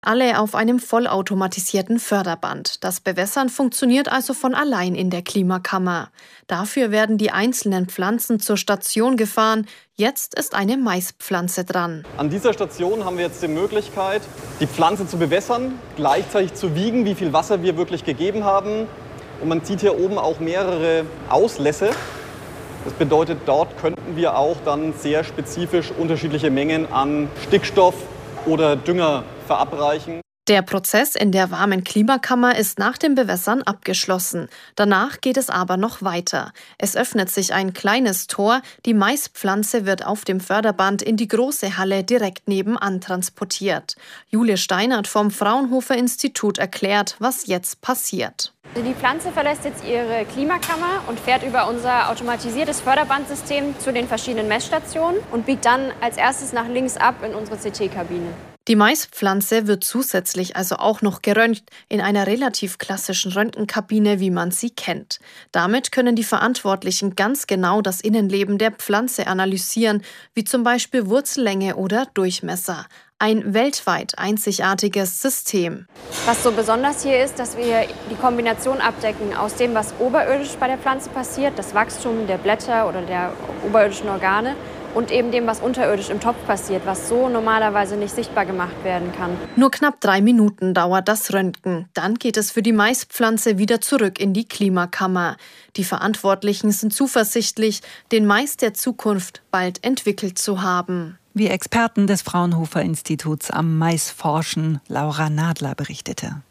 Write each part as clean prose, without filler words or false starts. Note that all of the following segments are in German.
Alle auf einem vollautomatisierten Förderband. Das Bewässern funktioniert also von allein in der Klimakammer. Dafür werden die einzelnen Pflanzen zur Station gefahren. Jetzt ist eine Maispflanze dran. An dieser Station haben wir jetzt die Möglichkeit, die Pflanze zu bewässern, gleichzeitig zu wiegen, wie viel Wasser wir wirklich gegeben haben. Und man sieht hier oben auch mehrere Auslässe. Das bedeutet, dort könnten wir auch dann sehr spezifisch unterschiedliche Mengen an Stickstoff oder Dünger verabreichen. Der Prozess in der warmen Klimakammer ist nach dem Bewässern abgeschlossen. Danach geht es aber noch weiter. Es öffnet sich ein kleines Tor. Die Maispflanze wird auf dem Förderband in die große Halle direkt nebenan transportiert. Julia Steinert vom Fraunhofer Institut erklärt, was jetzt passiert. Die Pflanze verlässt jetzt ihre Klimakammer und fährt über unser automatisiertes Förderbandsystem zu den verschiedenen Messstationen und biegt dann als erstes nach links ab in unsere CT-Kabine. Die Maispflanze wird zusätzlich also auch noch geröntgt in einer relativ klassischen Röntgenkabine, wie man sie kennt. Damit können die Verantwortlichen ganz genau das Innenleben der Pflanze analysieren, wie zum Beispiel Wurzellänge oder Durchmesser. Ein weltweit einzigartiges System. Was so besonders hier ist, dass wir die Kombination abdecken aus dem, was oberirdisch bei der Pflanze passiert, das Wachstum der Blätter oder der oberirdischen Organe, und eben dem, was unterirdisch im Topf passiert, was so normalerweise nicht sichtbar gemacht werden kann. Nur knapp 3 Minuten dauert das Röntgen. Dann geht es für die Maispflanze wieder zurück in die Klimakammer. Die Verantwortlichen sind zuversichtlich, den Mais der Zukunft bald entwickelt zu haben. Wie Experten des Fraunhofer Instituts am Mais forschen, Laura Nadler berichtete.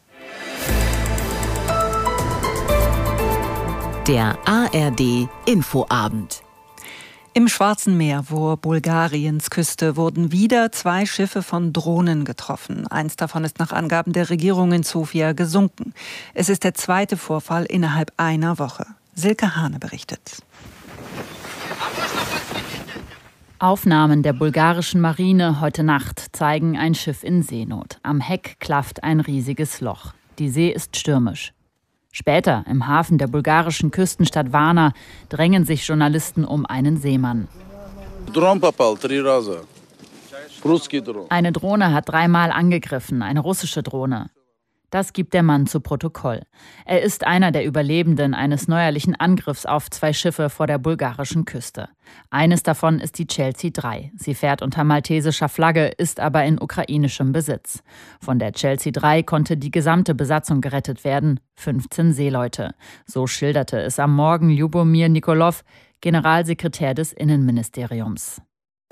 Der ARD Infoabend. Im Schwarzen Meer vor Bulgariens Küste wurden wieder 2 Schiffe von Drohnen getroffen. Eins davon ist nach Angaben der Regierung in Sofia gesunken. Es ist der zweite Vorfall innerhalb einer Woche. Silke Hane berichtet. Aufnahmen der bulgarischen Marine heute Nacht zeigen ein Schiff in Seenot. Am Heck klafft ein riesiges Loch. Die See ist stürmisch. Später, im Hafen der bulgarischen Küstenstadt Varna, drängen sich Journalisten um einen Seemann. Eine Drohne hat 3-mal angegriffen, eine russische Drohne. Das gibt der Mann zu Protokoll. Er ist einer der Überlebenden eines neuerlichen Angriffs auf 2 Schiffe vor der bulgarischen Küste. Eines davon ist die Chelsea 3. Sie fährt unter maltesischer Flagge, ist aber in ukrainischem Besitz. Von der Chelsea 3 konnte die gesamte Besatzung gerettet werden, 15 Seeleute. So schilderte es am Morgen Ljubomir Nikolov, Generalsekretär des Innenministeriums.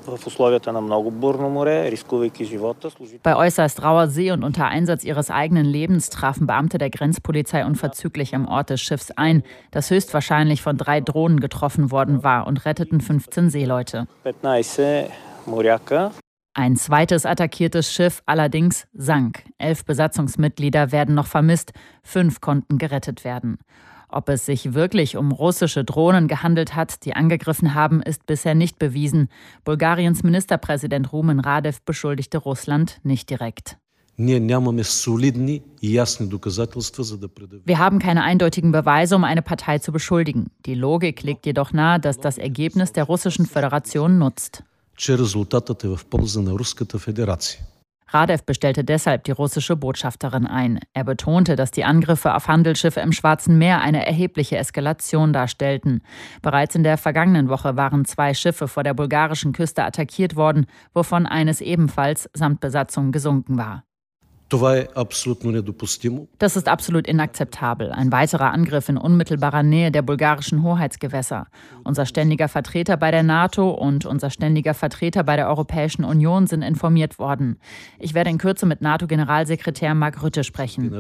Bei äußerst rauer See und unter Einsatz ihres eigenen Lebens trafen Beamte der Grenzpolizei unverzüglich am Ort des Schiffs ein, das höchstwahrscheinlich von 3 Drohnen getroffen worden war, und retteten 15 Seeleute. Ein zweites attackiertes Schiff allerdings sank. 11 Besatzungsmitglieder werden noch vermisst, 5 konnten gerettet werden. Ob es sich wirklich um russische Drohnen gehandelt hat, die angegriffen haben, ist bisher nicht bewiesen. Bulgariens Ministerpräsident Rumen Radev beschuldigte Russland nicht direkt. Wir haben keine eindeutigen Beweise, um eine Partei zu beschuldigen. Die Logik legt jedoch nahe, dass das Ergebnis der Russischen Föderation nutzt. Radev bestellte deshalb die russische Botschafterin ein. Er betonte, dass die Angriffe auf Handelsschiffe im Schwarzen Meer eine erhebliche Eskalation darstellten. Bereits in der vergangenen Woche waren 2 Schiffe vor der bulgarischen Küste attackiert worden, wovon eines ebenfalls samt Besatzung gesunken war. Das ist absolut inakzeptabel. Ein weiterer Angriff in unmittelbarer Nähe der bulgarischen Hoheitsgewässer. Unser ständiger Vertreter bei der NATO und unser ständiger Vertreter bei der Europäischen Union sind informiert worden. Ich werde in Kürze mit NATO-Generalsekretär Mark Rutte sprechen.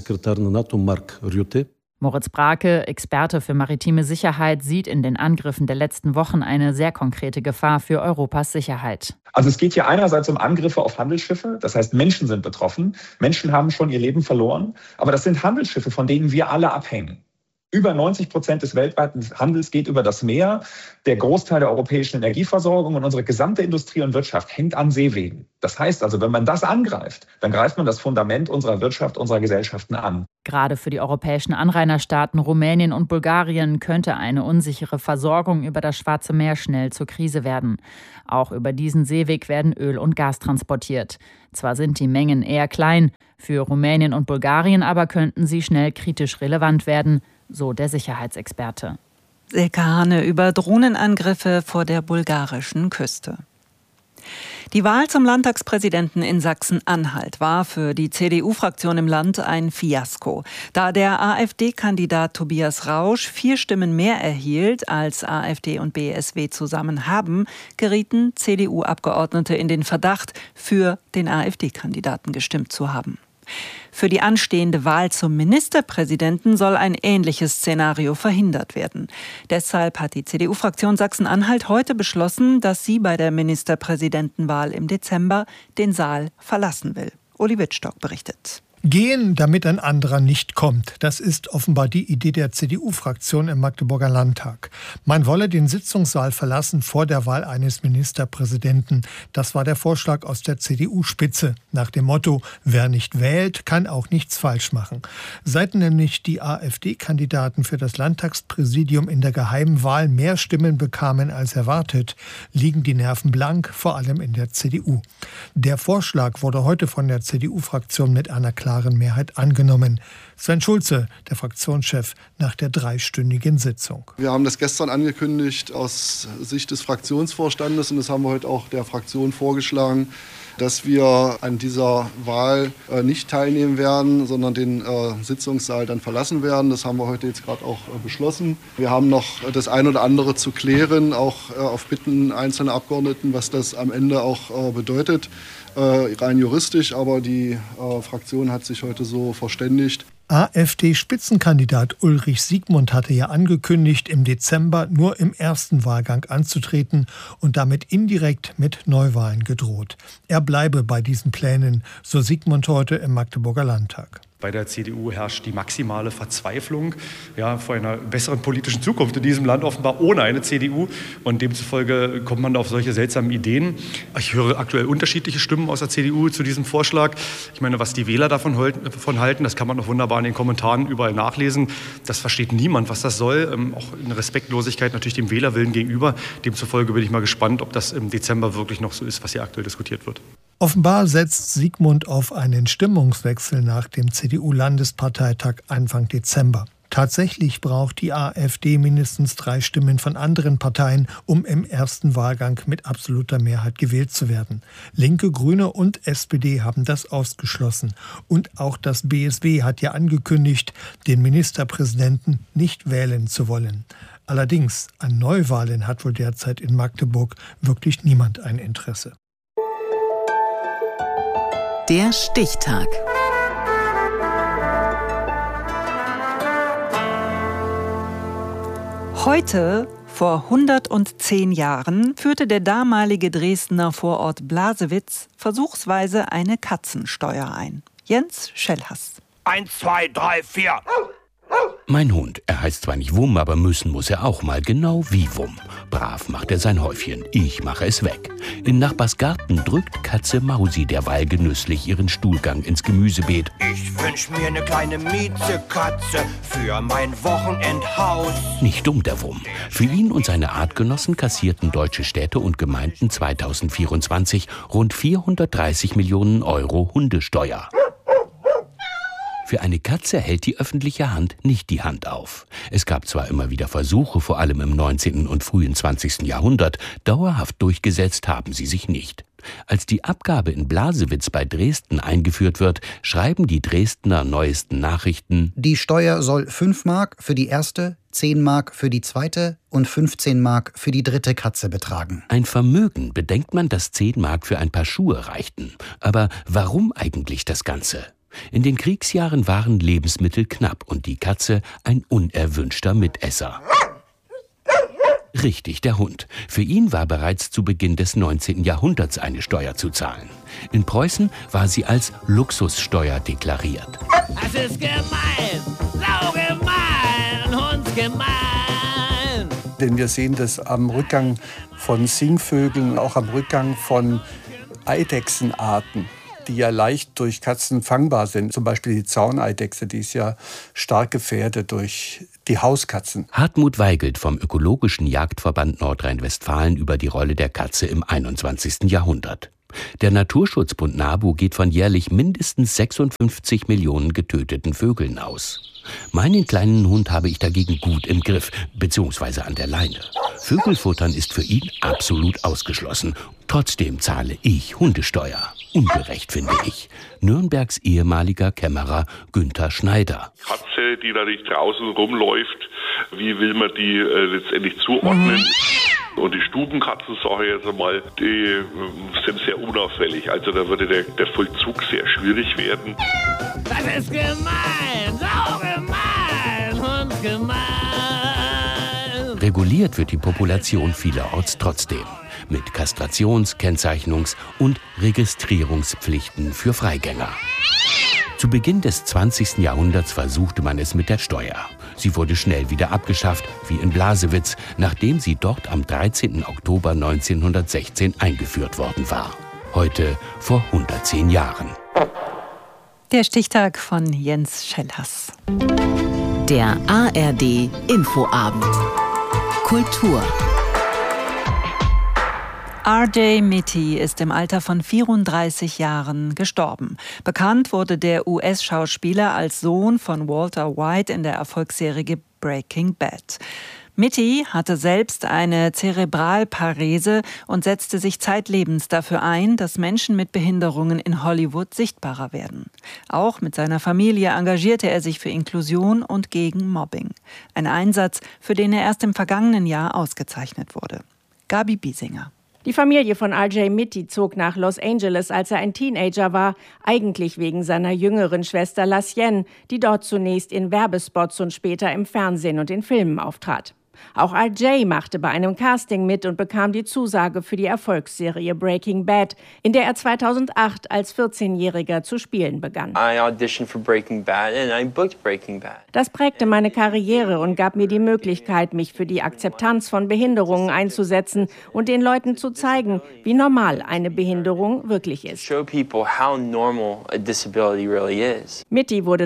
Moritz Brake, Experte für maritime Sicherheit, sieht in den Angriffen der letzten Wochen eine sehr konkrete Gefahr für Europas Sicherheit. Also es geht hier einerseits um Angriffe auf Handelsschiffe, das heißt Menschen sind betroffen, Menschen haben schon ihr Leben verloren, aber das sind Handelsschiffe, von denen wir alle abhängen. Über 90% des weltweiten Handels geht über das Meer. Der Großteil der europäischen Energieversorgung und unsere gesamte Industrie und Wirtschaft hängt an Seewegen. Das heißt also, wenn man das angreift, dann greift man das Fundament unserer Wirtschaft, unserer Gesellschaften an. Gerade für die europäischen Anrainerstaaten Rumänien und Bulgarien könnte eine unsichere Versorgung über das Schwarze Meer schnell zur Krise werden. Auch über diesen Seeweg werden Öl und Gas transportiert. Zwar sind die Mengen eher klein, für Rumänien und Bulgarien aber könnten sie schnell kritisch relevant werden, so der Sicherheitsexperte. Silke Hane über Drohnenangriffe vor der bulgarischen Küste. Die Wahl zum Landtagspräsidenten in Sachsen-Anhalt war für die CDU-Fraktion im Land ein Fiasko. Da der AfD-Kandidat Tobias Rausch 4 Stimmen mehr erhielt, als AfD und BSW zusammen haben, gerieten CDU-Abgeordnete in den Verdacht, für den AfD-Kandidaten gestimmt zu haben. Für die anstehende Wahl zum Ministerpräsidenten soll ein ähnliches Szenario verhindert werden. Deshalb hat die CDU-Fraktion Sachsen-Anhalt heute beschlossen, dass sie bei der Ministerpräsidentenwahl im Dezember den Saal verlassen will. Uli Wittstock berichtet. Gehen, damit ein anderer nicht kommt. Das ist offenbar die Idee der CDU-Fraktion im Magdeburger Landtag. Man wolle den Sitzungssaal verlassen vor der Wahl eines Ministerpräsidenten. Das war der Vorschlag aus der CDU-Spitze. Nach dem Motto, wer nicht wählt, kann auch nichts falsch machen. Seit nämlich die AfD-Kandidaten für das Landtagspräsidium in der geheimen Wahl mehr Stimmen bekamen als erwartet, liegen die Nerven blank, vor allem in der CDU. Der Vorschlag wurde heute von der CDU-Fraktion mit einer klaren Mehrheit angenommen. Sven Schulze, der Fraktionschef, nach der 3-stündigen Sitzung. Wir haben das gestern angekündigt aus Sicht des Fraktionsvorstandes und das haben wir heute auch der Fraktion vorgeschlagen, dass wir an dieser Wahl nicht teilnehmen werden, sondern den Sitzungssaal dann verlassen werden. Das haben wir heute jetzt gerade auch beschlossen. Wir haben noch das ein oder andere zu klären, auch auf Bitten einzelner Abgeordneten, was das am Ende auch bedeutet. Rein juristisch, aber die Fraktion hat sich heute so verständigt. AfD-Spitzenkandidat Ulrich Siegmund hatte ja angekündigt, im Dezember nur im ersten Wahlgang anzutreten und damit indirekt mit Neuwahlen gedroht. Er bleibe bei diesen Plänen, so Siegmund heute im Magdeburger Landtag. Bei der CDU herrscht die maximale Verzweiflung vor einer besseren politischen Zukunft in diesem Land, offenbar ohne eine CDU. Und demzufolge kommt man auf solche seltsamen Ideen. Ich höre aktuell unterschiedliche Stimmen aus der CDU zu diesem Vorschlag. Ich meine, was die Wähler davon halten, das kann man auch wunderbar in den Kommentaren überall nachlesen. Das versteht niemand, was das soll. Auch in Respektlosigkeit natürlich dem Wählerwillen gegenüber. Demzufolge bin ich mal gespannt, ob das im Dezember wirklich noch so ist, was hier aktuell diskutiert wird. Offenbar setzt Siegmund auf einen Stimmungswechsel nach dem CDU-Landesparteitag Anfang Dezember. Tatsächlich braucht die AfD mindestens 3 Stimmen von anderen Parteien, um im ersten Wahlgang mit absoluter Mehrheit gewählt zu werden. Linke, Grüne und SPD haben das ausgeschlossen. Und auch das BSW hat ja angekündigt, den Ministerpräsidenten nicht wählen zu wollen. Allerdings an Neuwahlen hat wohl derzeit in Magdeburg wirklich niemand ein Interesse. Der Stichtag. Heute, vor 110 Jahren, führte der damalige Dresdner Vorort Blasewitz versuchsweise eine Katzensteuer ein. Jens Schellhass. 1, 2, 3, 4. Mein Hund, er heißt zwar nicht Wumm, aber müssen muss er auch mal, genau wie Wumm. Brav macht er sein Häufchen, ich mache es weg. In Nachbars Garten drückt Katze Mausi derweil genüsslich ihren Stuhlgang ins Gemüsebeet. Ich wünsch mir eine kleine Miezekatze für mein Wochenendhaus. Nicht dumm, der Wumm. Für ihn und seine Artgenossen kassierten deutsche Städte und Gemeinden 2024 rund 430 Millionen Euro Hundesteuer. Für eine Katze hält die öffentliche Hand nicht die Hand auf. Es gab zwar immer wieder Versuche, vor allem im 19. und frühen 20. Jahrhundert, dauerhaft durchgesetzt haben sie sich nicht. Als die Abgabe in Blasewitz bei Dresden eingeführt wird, schreiben die Dresdner Neuesten Nachrichten: Die Steuer soll 5 Mark für die erste, 10 Mark für die zweite und 15 Mark für die dritte Katze betragen. Ein Vermögen, bedenkt man, dass 10 Mark für ein paar Schuhe reichten. Aber warum eigentlich das Ganze? In den Kriegsjahren waren Lebensmittel knapp und die Katze ein unerwünschter Mitesser. Richtig, der Hund. Für ihn war bereits zu Beginn des 19. Jahrhunderts eine Steuer zu zahlen. In Preußen war sie als Luxussteuer deklariert. Das ist gemein, saugemein. Ein gemein. Denn wir sehen das am Rückgang von Singvögeln, auch am Rückgang von Eidechsenarten, die ja leicht durch Katzen fangbar sind. Zum Beispiel die Zauneidechse, die ist ja stark gefährdet durch die Hauskatzen. Hartmut Weigelt vom Ökologischen Jagdverband Nordrhein-Westfalen über die Rolle der Katze im 21. Jahrhundert. Der Naturschutzbund NABU geht von jährlich mindestens 56 Millionen getöteten Vögeln aus. Meinen kleinen Hund habe ich dagegen gut im Griff, beziehungsweise an der Leine. Vögelfuttern ist für ihn absolut ausgeschlossen. Trotzdem zahle ich Hundesteuer. Ungerecht, finde ich. Nürnbergs ehemaliger Kämmerer Günther Schneider. Katze, die da nicht draußen rumläuft, wie will man die letztendlich zuordnen? Und die Stubenkatzen, sage ich jetzt einmal, die sind sehr unauffällig. Also da würde der Vollzug sehr schwierig werden. Das ist gemein, sau gemein und gemein. Reguliert wird die Population vielerorts trotzdem. Mit Kastrations-, Kennzeichnungs- und Registrierungspflichten für Freigänger. Zu Beginn des 20. Jahrhunderts versuchte man es mit der Steuer. Sie wurde schnell wieder abgeschafft, wie in Blasewitz, nachdem sie dort am 13. Oktober 1916 eingeführt worden war. Heute vor 110 Jahren. Der Stichtag von Jens Schellhass. Der ARD Infoabend. Kultur. R.J. Mitty ist im Alter von 34 Jahren gestorben. Bekannt wurde der US-Schauspieler als Sohn von Walter White in der Erfolgsserie Breaking Bad. Mitty hatte selbst eine Zerebralparese und setzte sich zeitlebens dafür ein, dass Menschen mit Behinderungen in Hollywood sichtbarer werden. Auch mit seiner Familie engagierte er sich für Inklusion und gegen Mobbing. Ein Einsatz, für den er erst im vergangenen Jahr ausgezeichnet wurde. Gabi Biesinger. Die Familie von R.J. Mitty zog nach Los Angeles, als er ein Teenager war, eigentlich wegen seiner jüngeren Schwester Lassienne, die dort zunächst in Werbespots und später im Fernsehen und in Filmen auftrat. Auch R.J. machte bei einem Casting mit und bekam die Zusage für die Erfolgsserie Breaking Bad, in der er 2008 als 14-Jähriger zu spielen begann. I auditioned for Breaking Bad and I booked Breaking Bad. Das prägte meine Karriere und gab mir die Möglichkeit, mich für die Akzeptanz von Behinderungen einzusetzen und den Leuten zu zeigen, wie normal eine Behinderung wirklich ist. Show people how normal a disability really is. Mitty wurde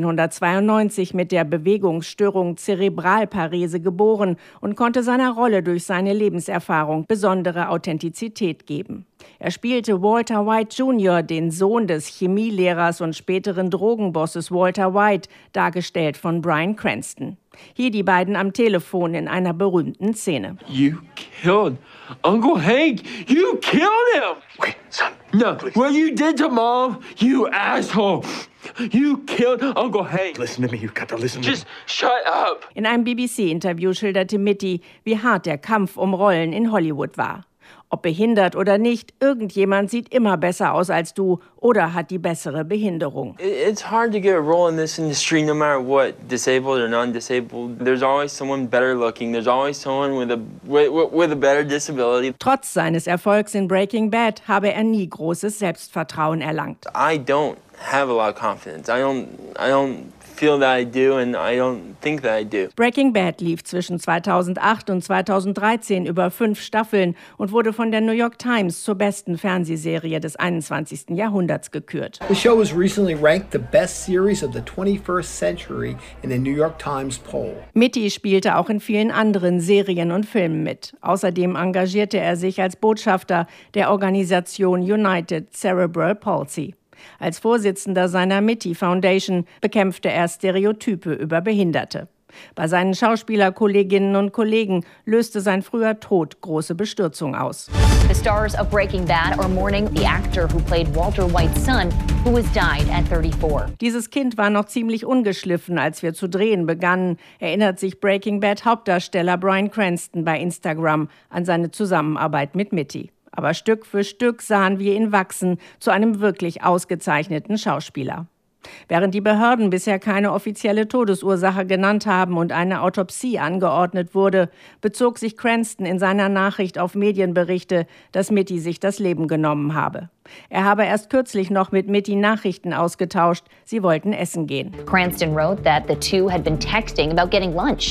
1992 mit der Bewegungsstörung Zerebralparese geboren und konnte seiner Rolle durch seine Lebenserfahrung besondere Authentizität geben. Er spielte Walter White Jr., den Sohn des Chemielehrers und späteren Drogenbosses Walter White, dargestellt von Bryan Cranston. Hier die beiden am Telefon in einer berühmten Szene. You killed Uncle Hank. You killed him. Wait, son. No, what you did to Mom, you asshole. You killed Uncle Hank. Listen to me, you've got to listen to me. Just shut up. In einem BBC-Interview schilderte Mitty, wie hart der Kampf um Rollen in Hollywood war. Ob behindert oder nicht, irgendjemand sieht immer besser aus als du oder hat die bessere Behinderung. It's hard to get a role in this industry no matter what, disabled or non-disabled. There's always someone better looking. There's always someone with a better disability. Trotz seines Erfolgs in Breaking Bad habe er nie großes Selbstvertrauen erlangt. I don't have a lot of confidence. I don't feel that I do and I don't think that I do. Breaking Bad lief zwischen 2008 und 2013 über 5 Staffeln und wurde von der New York Times zur besten Fernsehserie des 21. Jahrhunderts gekürt. The show was recently ranked the best series of the 21st century in the New York Times poll. Mitty spielte auch in vielen anderen Serien und Filmen mit. Außerdem engagierte er sich als Botschafter der Organisation United Cerebral Palsy. Als Vorsitzender seiner Mitty Foundation bekämpfte er Stereotype über Behinderte. Bei seinen Schauspielerkolleginnen und Kollegen löste sein früher Tod große Bestürzung aus. The stars of Breaking Bad are mourning the actor who played Walter White's son, who has died at 34. Dieses Kind war noch ziemlich ungeschliffen, als wir zu drehen begannen, erinnert sich Breaking Bad Hauptdarsteller Bryan Cranston bei Instagram an seine Zusammenarbeit mit Mitty. Aber Stück für Stück sahen wir ihn wachsen zu einem wirklich ausgezeichneten Schauspieler. Während die Behörden bisher keine offizielle Todesursache genannt haben und eine Autopsie angeordnet wurde, bezog sich Cranston in seiner Nachricht auf Medienberichte, dass Mitty sich das Leben genommen habe. Er habe erst kürzlich noch mit Mitty Nachrichten ausgetauscht. Sie wollten essen gehen. Cranston wrote that the two had been texting about getting lunch.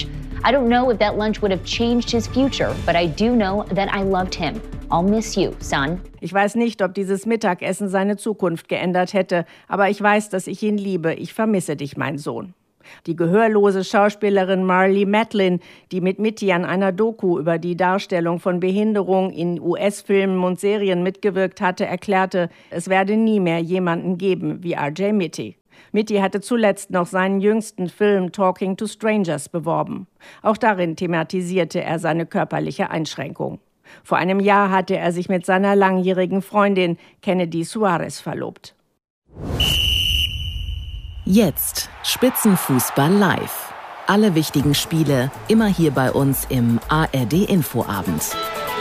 I don't know if that lunch would have changed his future, but I do know that I loved him. I'll miss you, son. Ich weiß nicht, ob dieses Mittagessen seine Zukunft geändert hätte, aber ich weiß, dass ich ihn liebe. Ich vermisse dich, mein Sohn. Die gehörlose Schauspielerin Marlee Matlin, die mit Mitty an einer Doku über die Darstellung von Behinderung in US-Filmen und Serien mitgewirkt hatte, erklärte, es werde nie mehr jemanden geben wie RJ Mitty. Mitty hatte zuletzt noch seinen jüngsten Film Talking to Strangers beworben. Auch darin thematisierte er seine körperliche Einschränkung. Vor einem Jahr hatte er sich mit seiner langjährigen Freundin Kennedy Suarez verlobt. Jetzt Spitzenfußball live. Alle wichtigen Spiele immer hier bei uns im ARD-Infoabend.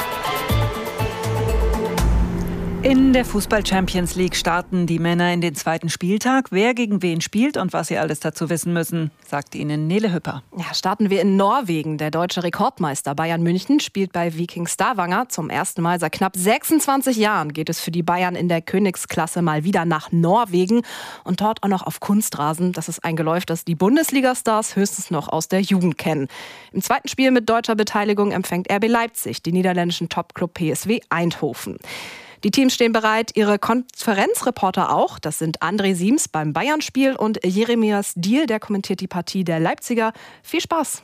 In der Fußball-Champions League starten die Männer in den zweiten Spieltag. Wer gegen wen spielt und was sie alles dazu wissen müssen, sagt Ihnen Nele Hüpper. Ja, starten wir in Norwegen. Der deutsche Rekordmeister Bayern München spielt bei Viking Stavanger. Zum ersten Mal seit knapp 26 Jahren geht es für die Bayern in der Königsklasse mal wieder nach Norwegen. Und dort auch noch auf Kunstrasen. Das ist ein Geläuf, das die Bundesliga-Stars höchstens noch aus der Jugend kennen. Im zweiten Spiel mit deutscher Beteiligung empfängt RB Leipzig den niederländischen Topclub PSV Eindhoven. Die Teams stehen bereit, ihre Konferenzreporter auch. Das sind André Siems beim Bayern-Spiel und Jeremias Diehl, der kommentiert die Partie der Leipziger. Viel Spaß!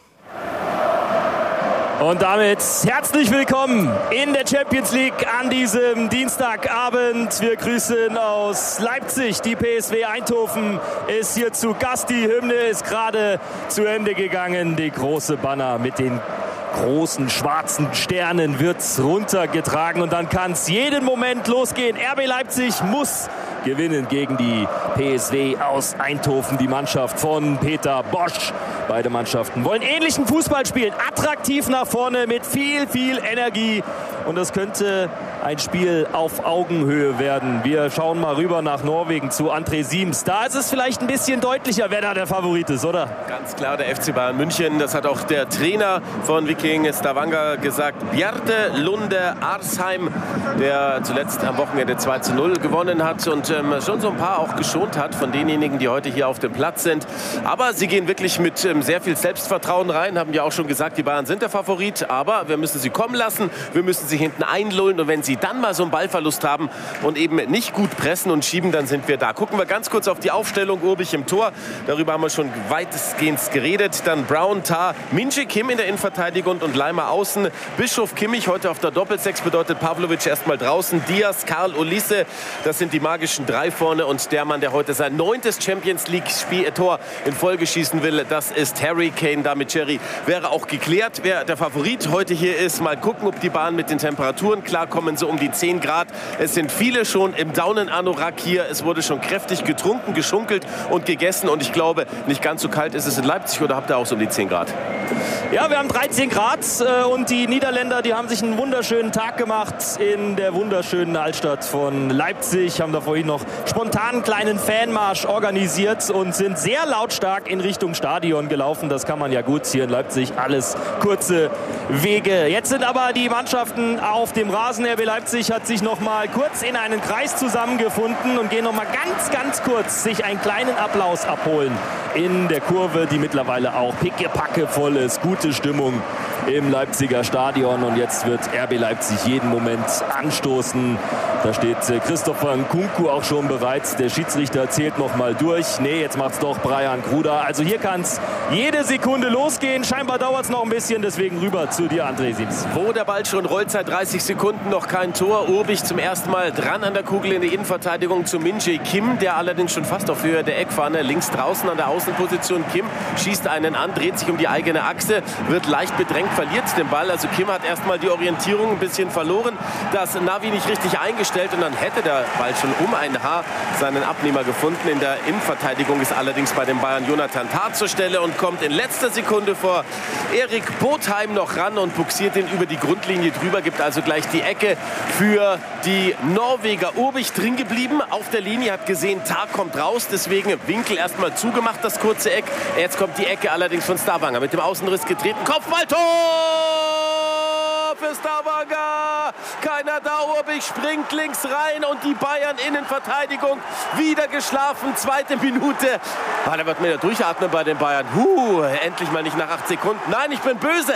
Und damit herzlich willkommen in der Champions League an diesem Dienstagabend. Wir grüßen aus Leipzig. Die PSV Eindhoven ist hier zu Gast. Die Hymne ist gerade zu Ende gegangen. Die große Banner mit den großen schwarzen Sternen wird runtergetragen und dann kann es jeden Moment losgehen. RB Leipzig muss gewinnen gegen die PSV aus Eindhoven, die Mannschaft von Peter Bosch. Beide Mannschaften wollen ähnlichen Fußball spielen, attraktiv nach vorne mit viel, viel Energie. Und das könnte ein Spiel auf Augenhöhe werden. Wir schauen mal rüber nach Norwegen zu André Siems. Da ist es vielleicht ein bisschen deutlicher, wer da der Favorit ist, oder? Ganz klar der FC Bayern München. Das hat auch der Trainer von Viking Stavanger gesagt. Bjarte Lunde Arsheim, der zuletzt am Wochenende 2:0 gewonnen hat und schon so ein paar auch geschont hat von denjenigen, die heute hier auf dem Platz sind. Aber sie gehen wirklich mit sehr viel Selbstvertrauen rein. Haben ja auch schon gesagt, die Bayern sind der Favorit. Aber wir müssen sie kommen lassen. Wir müssen sie hinten einlullen. Und wenn sie dann mal so einen Ballverlust haben und eben nicht gut pressen und schieben, dann sind wir da. Gucken wir ganz kurz auf die Aufstellung. Urbich im Tor. Darüber haben wir schon weitestgehend geredet. Dann Brown, Tah, Min-Jae Kim in der Innenverteidigung und Leimer außen. Bischof Kimmich heute auf der Doppelsechs, bedeutet Pavlovic erstmal draußen. Diaz, Karl, Olise, das sind die magischen drei vorne. Und der Mann, der heute sein 9. Champions League-Tor in Folge schießen will, das ist Harry Kane. Damit, Jerry, wäre auch geklärt, wer der Favorit heute hier ist. Mal gucken, ob die Bahn mit den Temperaturen klarkommen, so um die 10 Grad. Es sind viele schon im Daunenanorak hier. Es wurde schon kräftig getrunken, geschunkelt und gegessen. Und ich glaube, nicht ganz so kalt ist es in Leipzig, oder habt ihr auch so um die 10 Grad? Ja, wir haben 13 Grad und die Niederländer, die haben sich einen wunderschönen Tag gemacht in der wunderschönen Altstadt von Leipzig. Haben da vorhin noch spontan einen kleinen Fanmarsch organisiert und sind sehr lautstark in Richtung Stadion gelaufen. Das kann man ja gut hier in Leipzig, alles kurze Wege. Jetzt sind aber die Mannschaften auf dem Rasen. RB Leipzig hat sich noch mal kurz in einen Kreis zusammengefunden und gehen noch mal ganz kurz sich einen kleinen Applaus abholen in der Kurve, die mittlerweile auch pickepacke voll ist. Gute Stimmung im Leipziger Stadion und jetzt wird RB Leipzig jeden Moment anstoßen. Da steht Christopher Nkunku auch schon bereit. Der Schiedsrichter zählt noch mal durch. Nee, jetzt macht's doch Brian Kruder. Also hier kann es jede Sekunde losgehen. Scheinbar dauert es noch ein bisschen, deswegen rüber zu dir, André Siems. Wo der Ball schon rollt, seit 30 Sekunden noch kein Tor. Urbich zum ersten Mal dran an der Kugel in der Innenverteidigung zu Min-Jae Kim, der allerdings schon fast auf Höhe der Eckfahne links draußen an der Außenposition. Kim schießt einen an, dreht sich um die eigene Achse, wird leicht bedrängt, verliert den Ball. Also Kim hat erstmal die Orientierung ein bisschen verloren. Das Navi nicht richtig eingestellt und dann hätte der Ball schon um ein Haar seinen Abnehmer gefunden. In der Innenverteidigung ist allerdings bei den Bayern Jonathan Tah zur Stelle und kommt in letzter Sekunde vor Erik Botheim noch ran und buxiert ihn über die Grundlinie drüber. Gibt also gleich die Ecke für die Norweger. Urbich drin geblieben auf der Linie, hat gesehen, Tah kommt raus, deswegen Winkel erstmal zugemacht, das kurze Eck. Jetzt kommt die Ecke allerdings von Stavanger mit dem Außenriss getreten. Kopfballtor für Stavanger. Keiner da, Urbich springt links rein und die Bayern-Innenverteidigung wieder geschlafen. 2. Minute. Da wird man ja durchatmen bei den Bayern. Endlich mal nicht nach 8 Sekunden. Nein, ich bin böse.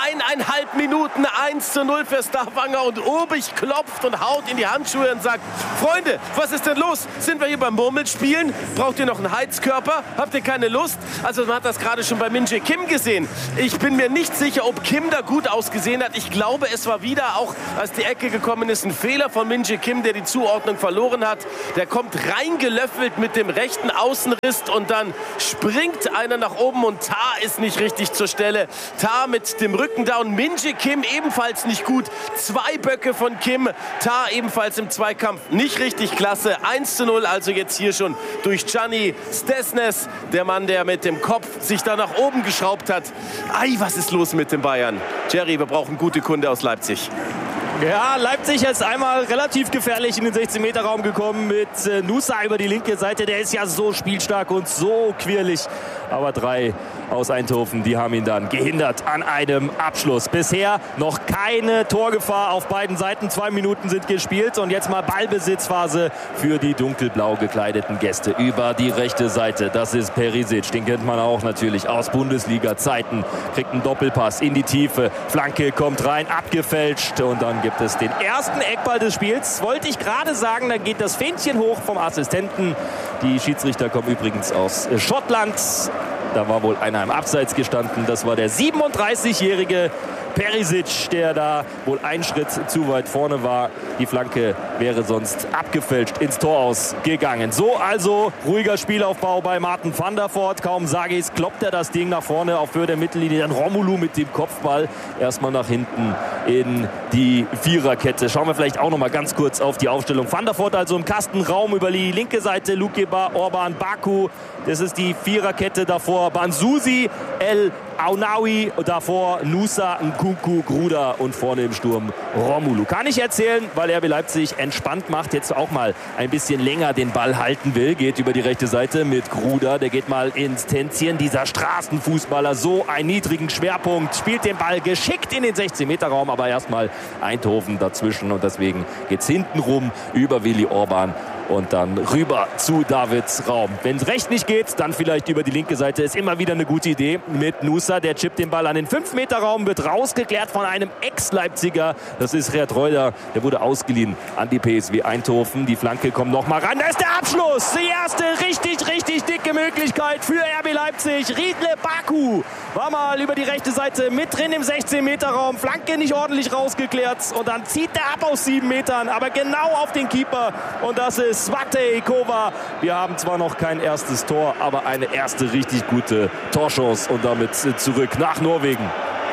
1,5 Minuten, 1:0 für Stavanger und Urbich klopft und haut in die Handschuhe und sagt: Freunde, was ist denn los? Sind wir hier beim Murmelspielen? Braucht ihr noch einen Heizkörper? Habt ihr keine Lust? Also man hat das gerade schon bei Min-Jae Kim gesehen. Ich bin mir nicht sicher, ob Kim da gut ausgesehen hat. Ich glaube, es war wieder, auch als die Ecke gekommen ist, ein Fehler von Min-Jae Kim, der die Zuordnung verloren hat. Der kommt reingelöffelt mit dem rechten Außenriss und dann springt einer nach oben und Tah ist nicht richtig zur Stelle. Tah mit dem Rücken da und Min-Jae Kim ebenfalls nicht gut. 2 Böcke von Kim. Tah ebenfalls im Zweikampf nicht richtig klasse. 1:0 also jetzt hier schon durch Gianni Stensnes. Der Mann, der mit dem Kopf sich da nach oben geschraubt hat. Ei, was ist los mit den Bayern? Jerry, wir brauchen gute Kunde aus Leipzig. Ja, Leipzig ist einmal relativ gefährlich in den 16-Meter-Raum gekommen mit Nusa über die linke Seite. Der ist ja so spielstark und so quirlig. Aber 3 aus Eindhoven, die haben ihn dann gehindert an einem Abschluss. Bisher noch keine Torgefahr auf beiden Seiten. 2 Minuten sind gespielt und jetzt mal Ballbesitzphase für die dunkelblau gekleideten Gäste über die rechte Seite. Das ist Perisic, den kennt man auch natürlich aus Bundesliga-Zeiten. Kriegt einen Doppelpass in die Tiefe. Flanke kommt rein, abgefälscht und dann gibt es den ersten Eckball des Spiels. Wollte ich gerade sagen, da geht das Fähnchen hoch vom Assistenten. Die Schiedsrichter kommen übrigens aus Schottland. Da war wohl einer im Abseits gestanden. Das war der 37-jährige Perisic, der da wohl einen Schritt zu weit vorne war. Die Flanke wäre sonst abgefälscht ins Tor ausgegangen. So also ruhiger Spielaufbau bei Martin van der Voort. Kaum sage ich es, kloppt er das Ding nach vorne auf Höhe der Mittellinie. Dann Romulu mit dem Kopfball erstmal nach hinten in die Viererkette. Schauen wir vielleicht auch noch mal ganz kurz auf die Aufstellung. Van der Voort also im Kastenraum über die linke Seite. Lukeba, Orban, Baku. Das ist die Viererkette. Davor Banzusi, El Aunawi, davor Nusa, Nkunku, Gruda und vorne im Sturm Romulu. Kann ich erzählen, weil RB Leipzig entspannt macht, jetzt auch mal ein bisschen länger den Ball halten will. Geht über die rechte Seite mit Gruda, der geht mal ins Tänzchen. Dieser Straßenfußballer, so einen niedrigen Schwerpunkt, spielt den Ball geschickt in den 16-Meter-Raum, aber erstmal Eindhoven dazwischen und deswegen geht's hinten rum über Willi Orban. Und dann rüber zu Davids Raum. Wenn es rechts nicht geht, dann vielleicht über die linke Seite. Ist immer wieder eine gute Idee mit Nusa. Der chippt den Ball an den 5-Meter-Raum, wird rausgeklärt von einem Ex-Leipziger. Das ist Gerd Reuter. Der wurde ausgeliehen an die PSV Eindhoven. Die Flanke kommt noch mal ran. Da ist der Abschluss. Die erste richtig dicke Möglichkeit für RB Leipzig. Riedle Baku war mal über die rechte Seite mit drin im 16-Meter-Raum. Flanke nicht ordentlich rausgeklärt. Und dann zieht er ab aus 7 Metern. Aber genau auf den Keeper. Und das ist Svante Kova. Wir haben zwar noch kein erstes Tor, aber eine erste richtig gute Torchance und damit zurück nach Norwegen.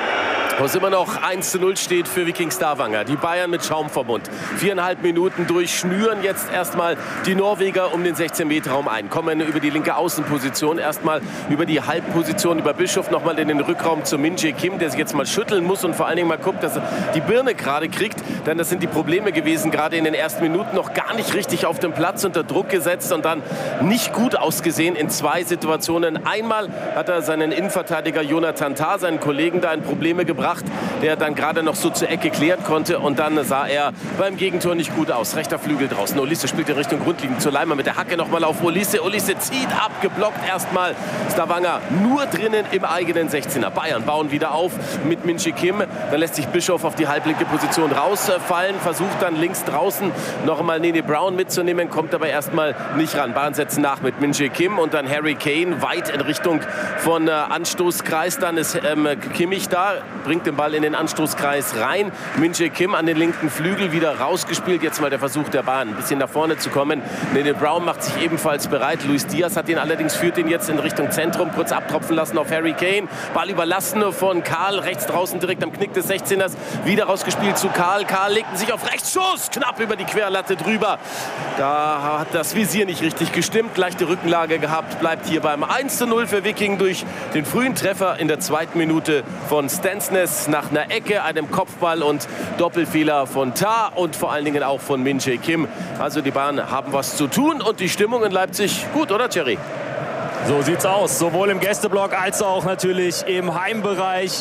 Wo es immer noch 1:0 steht für Viking Stavanger. Die Bayern mit Schaumverbund. 4,5 Minuten durchschnüren jetzt erstmal die Norweger um den 16-Meter-Raum ein. Kommen über die linke Außenposition, erstmal über die Halbposition, über Bischof nochmal in den Rückraum zu Min-Jae Kim, der sich jetzt mal schütteln muss und vor allen Dingen mal guckt, dass er die Birne gerade kriegt. Denn das sind die Probleme gewesen, gerade in den ersten Minuten noch gar nicht richtig auf dem Platz, unter Druck gesetzt und dann nicht gut ausgesehen in 2 Situationen. Einmal hat er seinen Innenverteidiger Jonathan Tah, seinen Kollegen, da in Probleme gebracht, der dann gerade noch so zur Ecke klären konnte und dann sah er beim Gegentor nicht gut aus. Rechter Flügel draußen. Olise spielt in Richtung Grundlinie zu Leimer mit der Hacke nochmal auf Olise. Olise zieht ab, geblockt erstmal. Stavanger nur drinnen im eigenen 16er. Bayern bauen wieder auf mit Min-Jae Kim. Dann lässt sich Bischof auf die halblinke Position rausfallen, versucht dann links draußen noch einmal Nene Brown mitzunehmen, kommt aber erstmal nicht ran. Bayern setzen nach mit Min-Jae Kim und dann Harry Kane weit in Richtung von Anstoßkreis. Dann ist Kimmich da, bringt den Ball in den Anstoßkreis rein. Min-Jae Kim an den linken Flügel wieder rausgespielt. Jetzt mal der Versuch der Bahn, ein bisschen nach vorne zu kommen. Nene Brown macht sich ebenfalls bereit. Luis Diaz hat ihn allerdings, führt ihn jetzt in Richtung Zentrum, kurz abtropfen lassen auf Harry Kane. Ball überlassen von Karl, rechts draußen direkt am Knick des 16ers. Wieder rausgespielt zu Karl. Karl legt sich auf rechts, Schuss, knapp über die Querlatte drüber. Da hat das Visier nicht richtig gestimmt, leichte Rückenlage gehabt, bleibt hier beim 1:0 für Viking durch den frühen Treffer in der 2. Minute von Stensnes nach einer Ecke, einem Kopfball und Doppelfehler von Tah und vor allen Dingen auch von Min-Jae Kim. Also die Bayern haben was zu tun und die Stimmung in Leipzig gut, oder Thierry? So sieht's aus, sowohl im Gästeblock als auch natürlich im Heimbereich.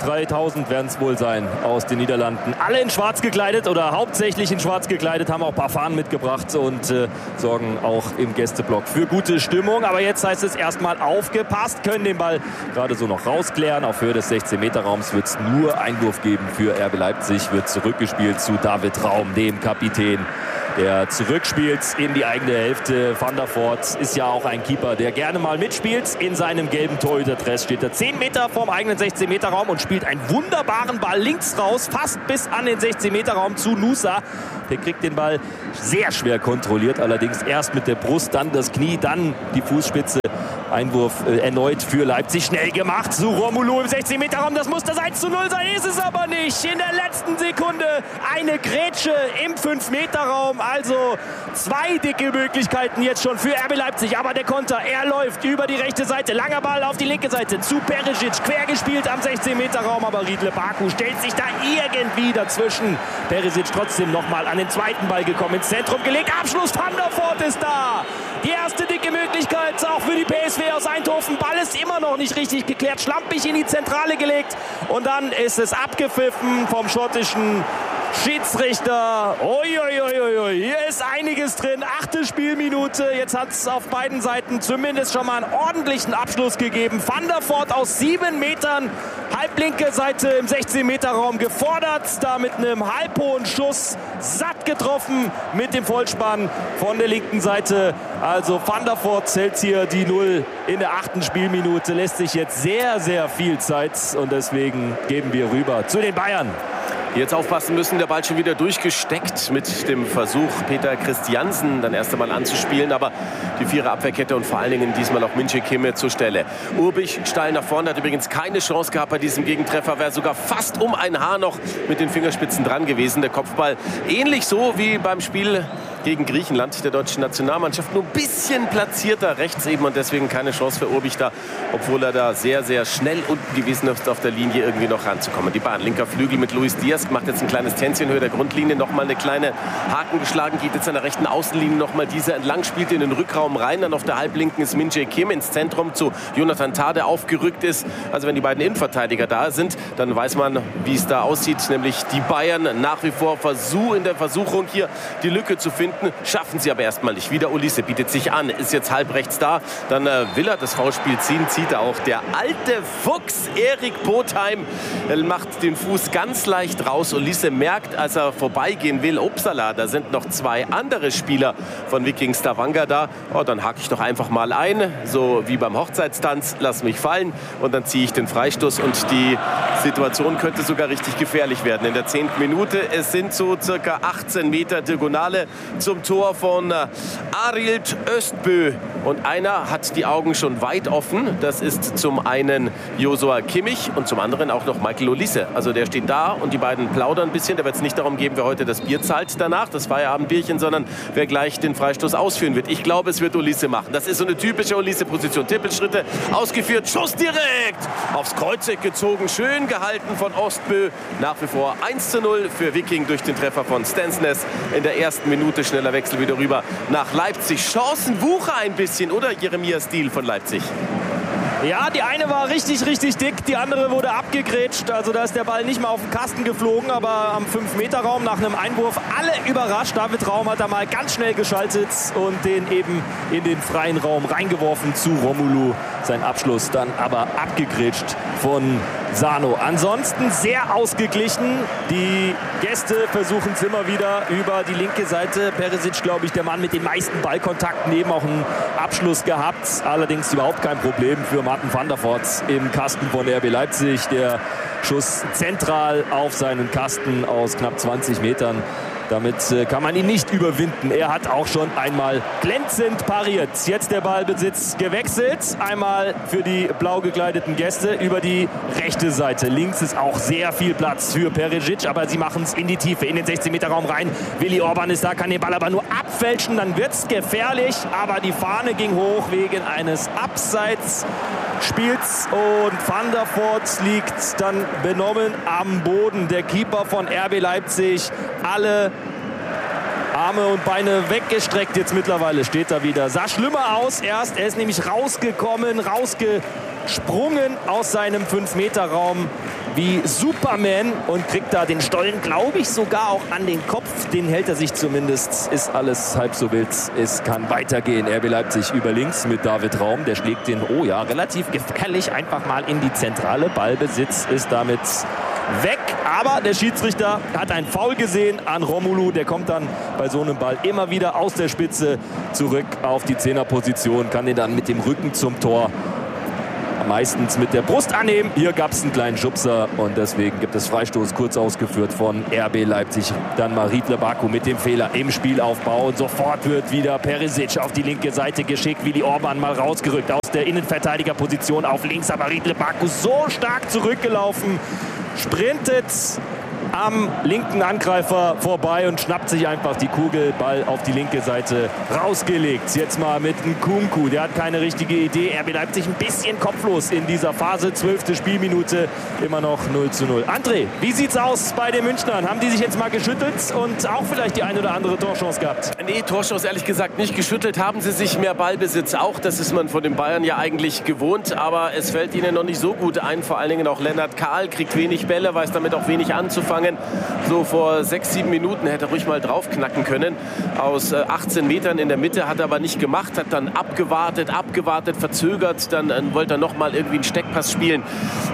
3000 werden es wohl sein aus den Niederlanden. Alle in schwarz gekleidet oder hauptsächlich in schwarz gekleidet, haben auch ein paar Fahnen mitgebracht und sorgen auch im Gästeblock für gute Stimmung. Aber jetzt heißt es erstmal aufgepasst, können den Ball gerade so noch rausklären. Auf Höhe des 16-Meter-Raums wird es nur Einwurf geben für RB Leipzig. Wird zurückgespielt zu David Raum, dem Kapitän, der zurückspielt in die eigene Hälfte. Van der Voort ist ja auch ein Keeper, der gerne mal mitspielt. In seinem gelben Torhüterdress steht er 10 Meter vorm eigenen 16-Meter-Raum und spielt einen wunderbaren Ball links raus, fast bis an den 16-Meter-Raum zu Nusa. Der kriegt den Ball sehr schwer kontrolliert, allerdings erst mit der Brust, dann das Knie, dann die Fußspitze. Einwurf erneut für Leipzig, schnell gemacht zu Romulu im 16-Meter-Raum. Das muss das 1:0 sein, ist es aber nicht. In der letzten Sekunde eine Grätsche im 5-Meter-Raum. Also 2 dicke Möglichkeiten jetzt schon für RB Leipzig. Aber der Konter, er läuft über die rechte Seite. Langer Ball auf die linke Seite zu Perisic. Quer gespielt am 16-Meter-Raum. Aber Riedle Baku stellt sich da irgendwie dazwischen. Perisic trotzdem nochmal an den zweiten Ball gekommen, ins Zentrum gelegt. Abschluss, Van der Voort ist da. Die erste dicke Möglichkeit auch für die PSV aus Eindhoven. Ball ist immer noch nicht richtig geklärt. Schlampig in die Zentrale gelegt. Und dann ist es abgepfiffen vom schottischen Schiedsrichter. Uiuiuiui, hier ist einiges drin. 8. Spielminute. Jetzt hat es auf beiden Seiten zumindest schon mal einen ordentlichen Abschluss gegeben. Van der Voort aus 7 Metern. Halblinke Seite im 16-Meter-Raum gefordert. Da mit einem halbhohen Schuss satt getroffen mit dem Vollspann von der linken Seite. Also Van der Voort zählt hier die 0 in der 8. Spielminute. Lässt sich jetzt sehr, sehr viel Zeit. Und deswegen geben wir rüber zu den Bayern. Die jetzt aufpassen müssen, der Ball schon wieder durchgesteckt mit dem Versuch, Peter Christiansen dann erst einmal anzuspielen. Aber die 4er-Abwehrkette und vor allen Dingen diesmal auch Min-Jae Kim zur Stelle. Urbich steil nach vorne, hat übrigens keine Chance gehabt bei diesem Gegentreffer. Wäre sogar fast um ein Haar noch mit den Fingerspitzen dran gewesen. Der Kopfball ähnlich so wie beim Spiel gegen Griechenland der deutschen Nationalmannschaft. Nur ein bisschen platzierter rechts eben und deswegen keine Chance für Urbich da, obwohl er da sehr, sehr schnell unten gewesen ist, auf der Linie irgendwie noch ranzukommen. Die Bahn, linker Flügel mit Luis Diaz, macht jetzt ein kleines Tänzchen Höhe der Grundlinie, nochmal eine kleine Haken geschlagen, geht jetzt an der rechten Außenlinie nochmal diese entlang, spielt in den Rückraum rein, dann auf der Halblinken ist Min-Jae Kim ins Zentrum zu Jonathan Tah, der aufgerückt ist. Also wenn die beiden Innenverteidiger da sind, dann weiß man, wie es da aussieht, nämlich die Bayern nach wie vor in der Versuchung hier die Lücke zu finden. Schaffen sie aber erstmal nicht. Wieder Olise bietet sich an, ist jetzt halb rechts da. Dann will er das Foulspiel ziehen, zieht er auch. Der alte Fuchs Erik Botheim macht den Fuß ganz leicht raus. Olise merkt, als er vorbeigehen will, upsala, da sind noch 2 andere Spieler von Viking Stavanger da. Oh, dann hake ich doch einfach mal ein, so wie beim Hochzeitstanz, lass mich fallen und dann ziehe ich den Freistoß und die Situation könnte sogar richtig gefährlich werden. In der 10. Minute, es sind so circa 18 Meter Diagonale zum Tor von Arild Östbö. Und einer hat die Augen schon weit offen. Das ist zum einen Josua Kimmich und zum anderen auch noch Michael Olise. Also der steht da und die beiden plaudern ein bisschen. Da wird es nicht darum gehen, wer heute das Bier zahlt danach, das Feierabendbierchen, sondern wer gleich den Freistoß ausführen wird. Ich glaube, es wird Olise machen. Das ist so eine typische Olise-Position. Tippelschritte ausgeführt, Schuss direkt aufs Kreuzeck gezogen. Schön gehalten von Ostbö. Nach wie vor 1:0 für Viking durch den Treffer von Stensnes. In der ersten Minute schneller Wechsel wieder rüber nach Leipzig. Chancenwucher ein bisschen, oder Jeremia Stiel von Leipzig? Ja, die eine war richtig, richtig dick, die andere wurde abgegrätscht. Also da ist der Ball nicht mal auf den Kasten geflogen, aber am 5-Meter-Raum nach einem Einwurf alle überrascht. David Raum hat da mal ganz schnell geschaltet und den eben in den freien Raum reingeworfen zu Romulu. Sein Abschluss dann aber abgegrätscht von Sano. Ansonsten sehr ausgeglichen. Die Gäste versuchen es immer wieder über die linke Seite. Perisic, glaube ich, der Mann mit den meisten Ballkontakten, eben auch einen Abschluss gehabt. Allerdings überhaupt kein Problem für Martin van der Voort im Kasten von RB Leipzig. Der Schuss zentral auf seinen Kasten aus knapp 20 Metern. Damit kann man ihn nicht überwinden. Er hat auch schon einmal glänzend pariert. Jetzt der Ballbesitz gewechselt. Einmal für die blau gekleideten Gäste über die rechte Seite. Links ist auch sehr viel Platz für Perisic, aber sie machen es in die Tiefe, in den 16-Meter-Raum rein. Willi Orban ist da, kann den Ball aber nur abfälschen. Dann wird es gefährlich, aber die Fahne ging hoch wegen eines Abseitsspiels. Und Van der Voort liegt dann benommen am Boden. Der Keeper von RB Leipzig, alle Arme und Beine weggestreckt jetzt mittlerweile. Steht da wieder. Sah schlimmer aus erst. Er ist nämlich rausgesprungen aus seinem 5-Meter-Raum wie Superman und kriegt da den Stollen, glaube ich, sogar auch an den Kopf. Den hält er sich zumindest. Ist alles halb so wild. Es kann weitergehen. RB Leipzig über links mit David Raum. Der schlägt den, relativ gefährlich einfach mal in die Zentrale. Ballbesitz ist damit weg. Aber der Schiedsrichter hat ein Foul gesehen an Romulu. Der kommt dann bei so einem Ball immer wieder aus der Spitze zurück auf die Zehnerposition. Kann den dann mit dem Rücken zum Tor meistens mit der Brust annehmen. Hier gab es einen kleinen Schubser und deswegen gibt es Freistoß, kurz ausgeführt von RB Leipzig. Dann mal Riedle Baku mit dem Fehler im Spielaufbau und sofort wird wieder Perisic auf die linke Seite geschickt. Willi Orban mal rausgerückt aus der Innenverteidigerposition auf links, aber Riedle Baku so stark zurückgelaufen, sprintet am linken Angreifer vorbei und schnappt sich einfach die Kugel. Ball auf die linke Seite rausgelegt. Jetzt mal mit Nkunku. Der hat keine richtige Idee. RB Leipzig ein bisschen kopflos in dieser Phase. 12. Spielminute. Immer noch 0:0. André, wie sieht's aus bei den Münchnern? Haben die sich jetzt mal geschüttelt und auch vielleicht die eine oder andere Torchance gehabt? Nee, Torchance ehrlich gesagt nicht. Geschüttelt haben sie sich, mehr Ballbesitz auch. Das ist man von den Bayern ja eigentlich gewohnt. Aber es fällt ihnen noch nicht so gut ein. Vor allen Dingen auch Lennart Kahl kriegt wenig Bälle, weiß damit auch wenig anzufangen. So vor 6-7 Minuten hätte er ruhig mal draufknacken können. Aus 18 Metern in der Mitte, hat er aber nicht gemacht. Hat dann abgewartet, verzögert. Dann wollte er noch mal irgendwie einen Steckpass spielen.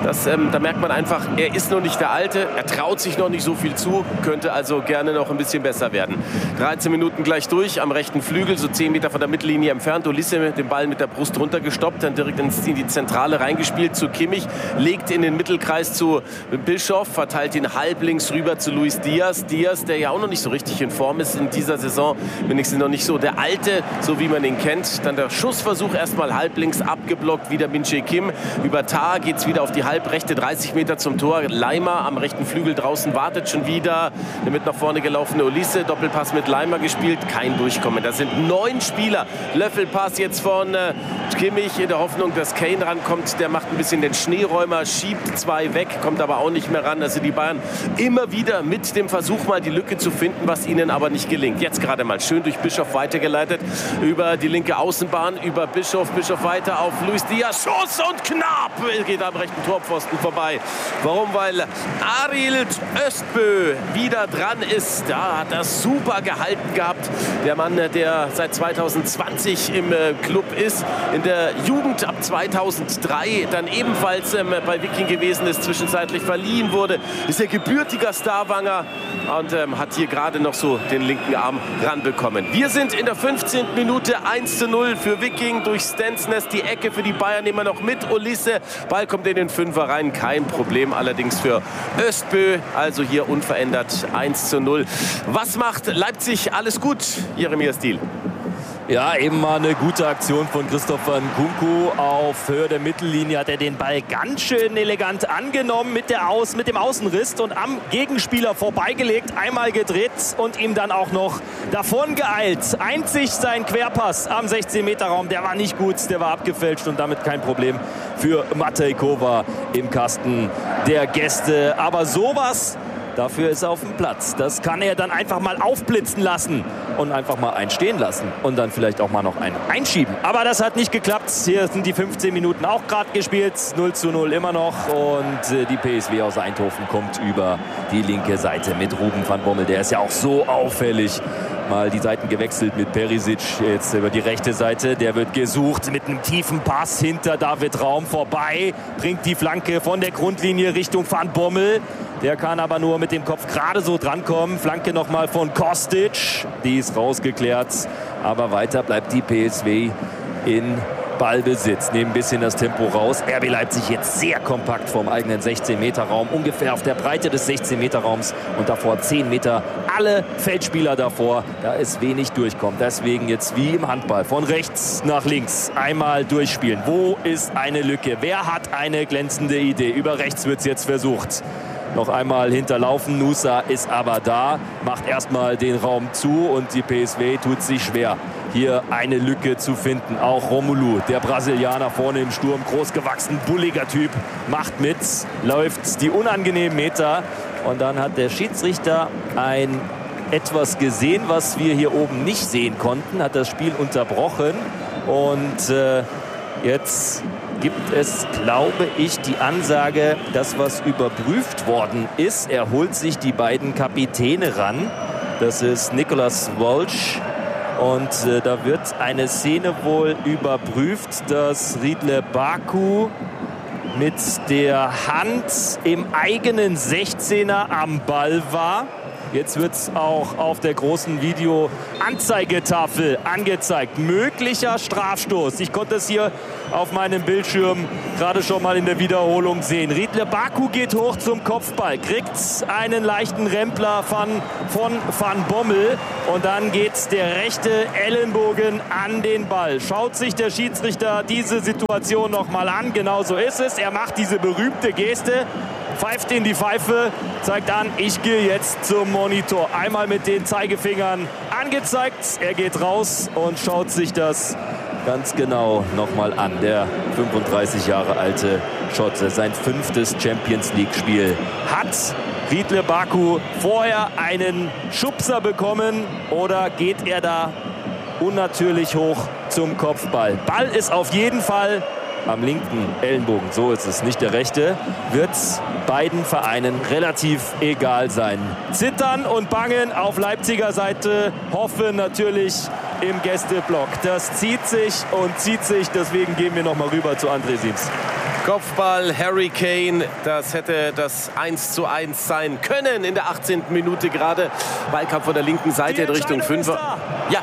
Da merkt man einfach, er ist noch nicht der Alte. Er traut sich noch nicht so viel zu. Könnte also gerne noch ein bisschen besser werden. 13 Minuten gleich durch am rechten Flügel. So 10 Meter von der Mittellinie entfernt. Ulisse mit dem Ball mit der Brust runtergestoppt. Dann direkt in die Zentrale reingespielt zu Kimmich. Legt in den Mittelkreis zu Bischof. Verteilt ihn halblinks rüber zu Luis Diaz. Diaz, der ja auch noch nicht so richtig in Form ist in dieser Saison. Wenigstens noch nicht so der Alte, so wie man ihn kennt. Dann der Schussversuch erstmal halblinks abgeblockt. Wieder Min-Jae Kim. Über Tar geht es wieder auf die halbrechte 30 Meter zum Tor. Leimer am rechten Flügel draußen wartet schon wieder. Der mit nach vorne gelaufene Ulisse. Doppelpass mit Leimer gespielt. Kein Durchkommen. Da sind 9 Spieler. Löffelpass jetzt von Kimmich in der Hoffnung, dass Kane rankommt. Der macht ein bisschen den Schneeräumer, schiebt 2 weg, kommt aber auch nicht mehr ran. Also die Bayern immer wieder mit dem Versuch, mal die Lücke zu finden, was ihnen aber nicht gelingt. Jetzt gerade mal schön durch Bischof weitergeleitet, über die linke Außenbahn, über Bischof weiter auf Luis Diaz. Schuss und knapp geht am rechten Torpfosten vorbei. Warum? Weil Arild Öztbö wieder dran ist. Da hat er super gehalten gehabt. Der Mann, der seit 2020 im Club ist, in der Jugend ab 2003 dann ebenfalls bei Wiking gewesen ist, zwischenzeitlich verliehen wurde, ist der gebürtiger Starwanger und hat hier gerade noch so den linken Arm ranbekommen. Wir sind in der 15. Minute 1:0 für Wiking durch Stensnes. Die Ecke für die Bayern immer noch mit Ulisse. Ball kommt in den Fünfer rein, kein Problem allerdings für Öztbö. Also hier unverändert 1:0. Was macht Leipzig alles gut, Jeremia Stiel? Ja, eben mal eine gute Aktion von Christopher Nkunku. Auf Höhe der Mittellinie hat er den Ball ganz schön elegant angenommen mit dem Außenriss und am Gegenspieler vorbeigelegt, einmal gedreht und ihm dann auch noch davon geeilt. Einzig sein Querpass am 16-Meter-Raum, der war nicht gut, der war abgefälscht und damit kein Problem für Matej Kova im Kasten der Gäste. Aber sowas, dafür ist er auf dem Platz. Das kann er dann einfach mal aufblitzen lassen und einfach mal einstehen lassen und dann vielleicht auch mal noch einen einschieben. Aber das hat nicht geklappt. Hier sind die 15 Minuten auch gerade gespielt. 0:0 immer noch und die PSW aus Eindhoven kommt über die linke Seite mit Ruben van Bommel. Der ist ja auch so auffällig. Mal die Seiten gewechselt mit Perisic jetzt über die rechte Seite. Der wird gesucht mit einem tiefen Pass hinter David Raum vorbei. Bringt die Flanke von der Grundlinie Richtung Van Bommel. Der kann aber nur mit dem Kopf gerade so drankommen. Flanke nochmal von Kostic. Die ist rausgeklärt. Aber weiter bleibt die PSW in Ballbesitz. Nehmen ein bisschen das Tempo raus. RB Leipzig jetzt sehr kompakt vom eigenen 16-Meter-Raum. Ungefähr auf der Breite des 16-Meter-Raums. Und davor 10 Meter. Alle Feldspieler davor. Da ist wenig durchkommt. Deswegen jetzt wie im Handball. Von rechts nach links. Einmal durchspielen. Wo ist eine Lücke? Wer hat eine glänzende Idee? Über rechts wird es jetzt versucht. Noch einmal hinterlaufen. Nusa ist aber da, macht erstmal den Raum zu und die PSW tut sich schwer, hier eine Lücke zu finden. Auch Romulu, der Brasilianer vorne im Sturm, großgewachsen, bulliger Typ, macht mit, läuft die unangenehmen Meter und dann hat der Schiedsrichter ein etwas gesehen, was wir hier oben nicht sehen konnten, hat das Spiel unterbrochen. Und jetzt gibt es, glaube ich, die Ansage, dass was überprüft worden ist. Er holt sich die beiden Kapitäne ran. Das ist Nicolas Walsh. Und da wird eine Szene wohl überprüft, dass Riedle Baku mit der Hand im eigenen 16er am Ball war. Jetzt wird es auch auf der großen Video-Anzeigetafel angezeigt. Möglicher Strafstoß. Ich konnte es hier auf meinem Bildschirm gerade schon mal in der Wiederholung sehen. Riedle Baku geht hoch zum Kopfball, kriegt einen leichten Rempler von Van Bommel und dann geht der rechte Ellenbogen an den Ball. Schaut sich der Schiedsrichter diese Situation noch mal an. Genau so ist es. Er macht diese berühmte Geste, pfeift in die Pfeife, zeigt an, ich gehe jetzt zum Monitor. Einmal mit den Zeigefingern angezeigt. Er geht raus und schaut sich das ganz genau nochmal an. Der 35 Jahre alte Schotte, sein 5. Champions-League-Spiel. Hat Riedle Baku vorher einen Schubser bekommen oder geht er da unnatürlich hoch zum Kopfball? Ball ist auf jeden Fall am linken Ellenbogen, so ist es, nicht der rechte, wird beiden Vereinen relativ egal sein. Zittern und bangen auf Leipziger Seite, hoffen natürlich im Gästeblock. Das zieht sich und zieht sich, deswegen gehen wir nochmal rüber zu André Siems. Kopfball, Harry Kane, das hätte das 1:1 sein können in der 18. Minute gerade. Ballkampf von der linken Seite in Richtung 5er. Ja.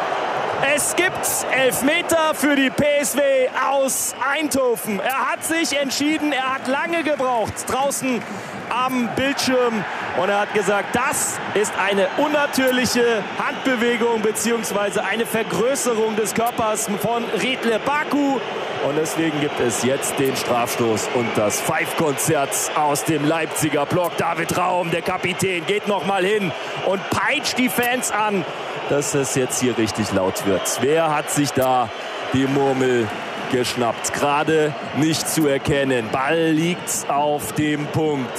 Es gibt Elfmeter für die PSW aus Eindhoven. Er hat sich entschieden, er hat lange gebraucht draußen am Bildschirm und er hat gesagt, das ist eine unnatürliche Handbewegung bzw. eine Vergrößerung des Körpers von Riedle Baku. Und deswegen gibt es jetzt den Strafstoß und das Pfeifkonzert aus dem Leipziger Block. David Raum, der Kapitän, geht noch mal hin und peitscht die Fans an, dass es jetzt hier richtig laut wird. Wer hat sich da die Murmel geschnappt? Gerade nicht zu erkennen. Ball liegt auf dem Punkt.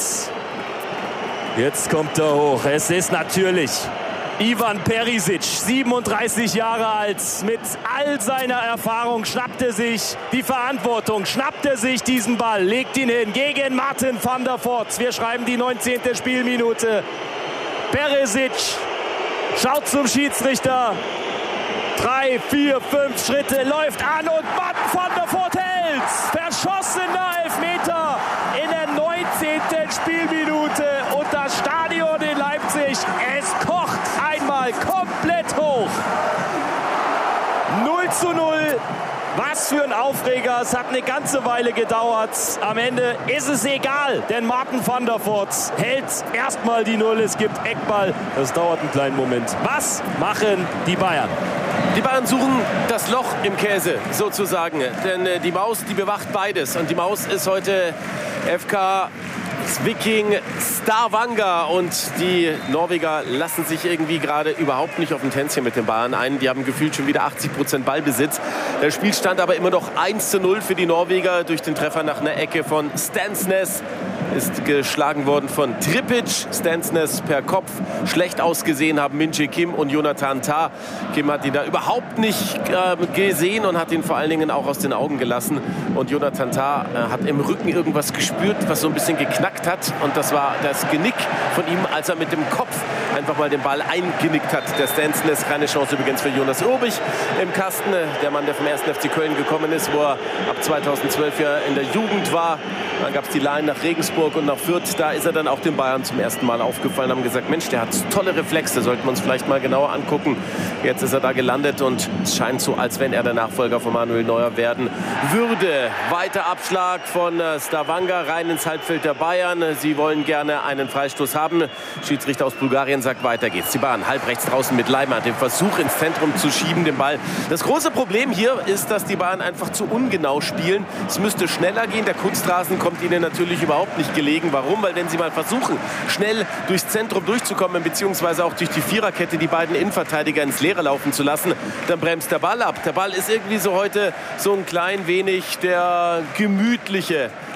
Jetzt kommt er hoch. Es ist natürlich Ivan Perisic, 37 Jahre alt, mit all seiner Erfahrung schnappt er sich die Verantwortung, schnappt er sich diesen Ball, legt ihn hin gegen Martin van der Voort. Wir schreiben die 19. Spielminute. Perisic schaut zum Schiedsrichter. 3, 4, 5 Schritte, läuft an und Martin van der Voort hält. Verschossener Elfmeter in der 19. Spielminute und das Stadion in Leipzig, es kocht einmal komplett hoch. 0:0. Was für ein Aufreger. Es hat eine ganze Weile gedauert. Am Ende ist es egal, denn Martin van der Voort hält erstmal die Null. Es gibt Eckball. Das dauert einen kleinen Moment. Was machen die Bayern? Die Bayern suchen das Loch im Käse sozusagen. Denn die Maus, die bewacht beides. Und die Maus ist heute FK Viking Stavanger und die Norweger lassen sich irgendwie gerade überhaupt nicht auf ein Tänzchen mit den Bayern ein. Die haben gefühlt schon wieder 80% Ballbesitz. Der Spielstand aber immer noch 1:0 für die Norweger durch den Treffer nach einer Ecke von Stansnes. Ist geschlagen worden von Trippic. Stansnes per Kopf. Schlecht ausgesehen haben Min-Jae Kim und Jonathan Tah. Kim hat ihn da überhaupt nicht gesehen und hat ihn vor allen Dingen auch aus den Augen gelassen. Und Jonathan Tah hat im Rücken irgendwas gespürt, was so ein bisschen geknackt hat. Und das war das Genick von ihm, als er mit dem Kopf einfach mal den Ball eingenickt hat. Der Stansnes, keine Chance übrigens für Jonas Urbich im Kasten. Der Mann, der vom 1. FC Köln gekommen ist, wo er ab 2012 ja in der Jugend war. Dann gab es die Line nach Regensburg und nach Fürth. Da ist er dann auch den Bayern zum ersten Mal aufgefallen. Haben gesagt, Mensch, der hat tolle Reflexe. Sollten wir uns vielleicht mal genauer angucken. Jetzt ist er da gelandet und es scheint so, als wenn er der Nachfolger von Manuel Neuer werden würde. Weiter Abschlag von Stavanger rein ins Halbfeld der Bayern. Sie wollen gerne einen Freistoß haben. Schiedsrichter aus Bulgarien sagt, weiter geht's. Die Bayern halb rechts draußen mit Leimer. Den Versuch ins Zentrum zu schieben, den Ball. Das große Problem hier ist, dass die Bayern einfach zu ungenau spielen. Es müsste schneller gehen. Der Kunstrasen kommt ihnen natürlich überhaupt nicht gelegen. Warum? Weil wenn sie mal versuchen, schnell durchs Zentrum durchzukommen, beziehungsweise auch durch die Viererkette die beiden Innenverteidiger ins Leere laufen zu lassen, dann bremst der Ball ab. Der Ball ist irgendwie so heute so ein klein wenig der gemütliche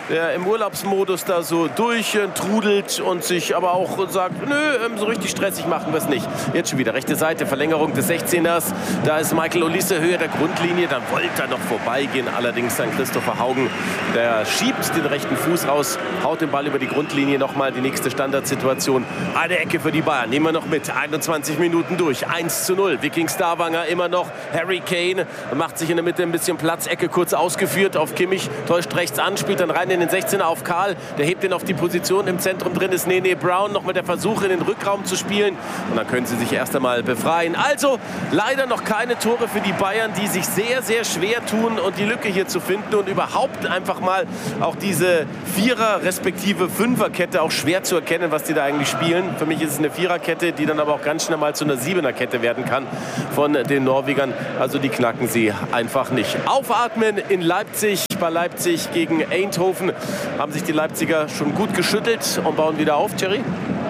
der im Urlaubsmodus da so durchtrudelt und sich aber auch sagt, nö, so richtig stressig machen wir es nicht. Jetzt schon wieder rechte Seite, Verlängerung des 16ers. Da ist Michael Olise, Höhe der Grundlinie. Dann wollte er noch vorbeigehen. Allerdings dann Christopher Haugen, der schiebt den rechten Fuß raus, haut den Ball über die Grundlinie. Nochmal die nächste Standardsituation. Eine Ecke für die Bayern. Nehmen wir noch mit. 21 Minuten durch. 1:0. Viking Stavanger immer noch. Harry Kane macht sich in der Mitte ein bisschen Platz. Ecke kurz ausgeführt auf Kimmich. Täuscht rechts an, spielt dann rein in den 16er auf Karl. Der hebt ihn auf die Position. Im Zentrum drin ist Nene Brown. Noch mit der Versuch, in den Rückraum zu spielen. Und dann können sie sich erst einmal befreien. Also leider noch keine Tore für die Bayern, die sich sehr, sehr schwer tun und die Lücke hier zu finden und überhaupt einfach mal auch diese Vierer- respektive Fünferkette auch schwer zu erkennen, was die da eigentlich spielen. Für mich ist es eine Viererkette, die dann aber auch ganz schnell mal zu einer Siebenerkette werden kann von den Norwegern. Also die knacken sie einfach nicht. Aufatmen in Leipzig. Bei Leipzig gegen Eindhoven haben sich die Leipziger schon gut geschüttelt und bauen wieder auf, Thierry.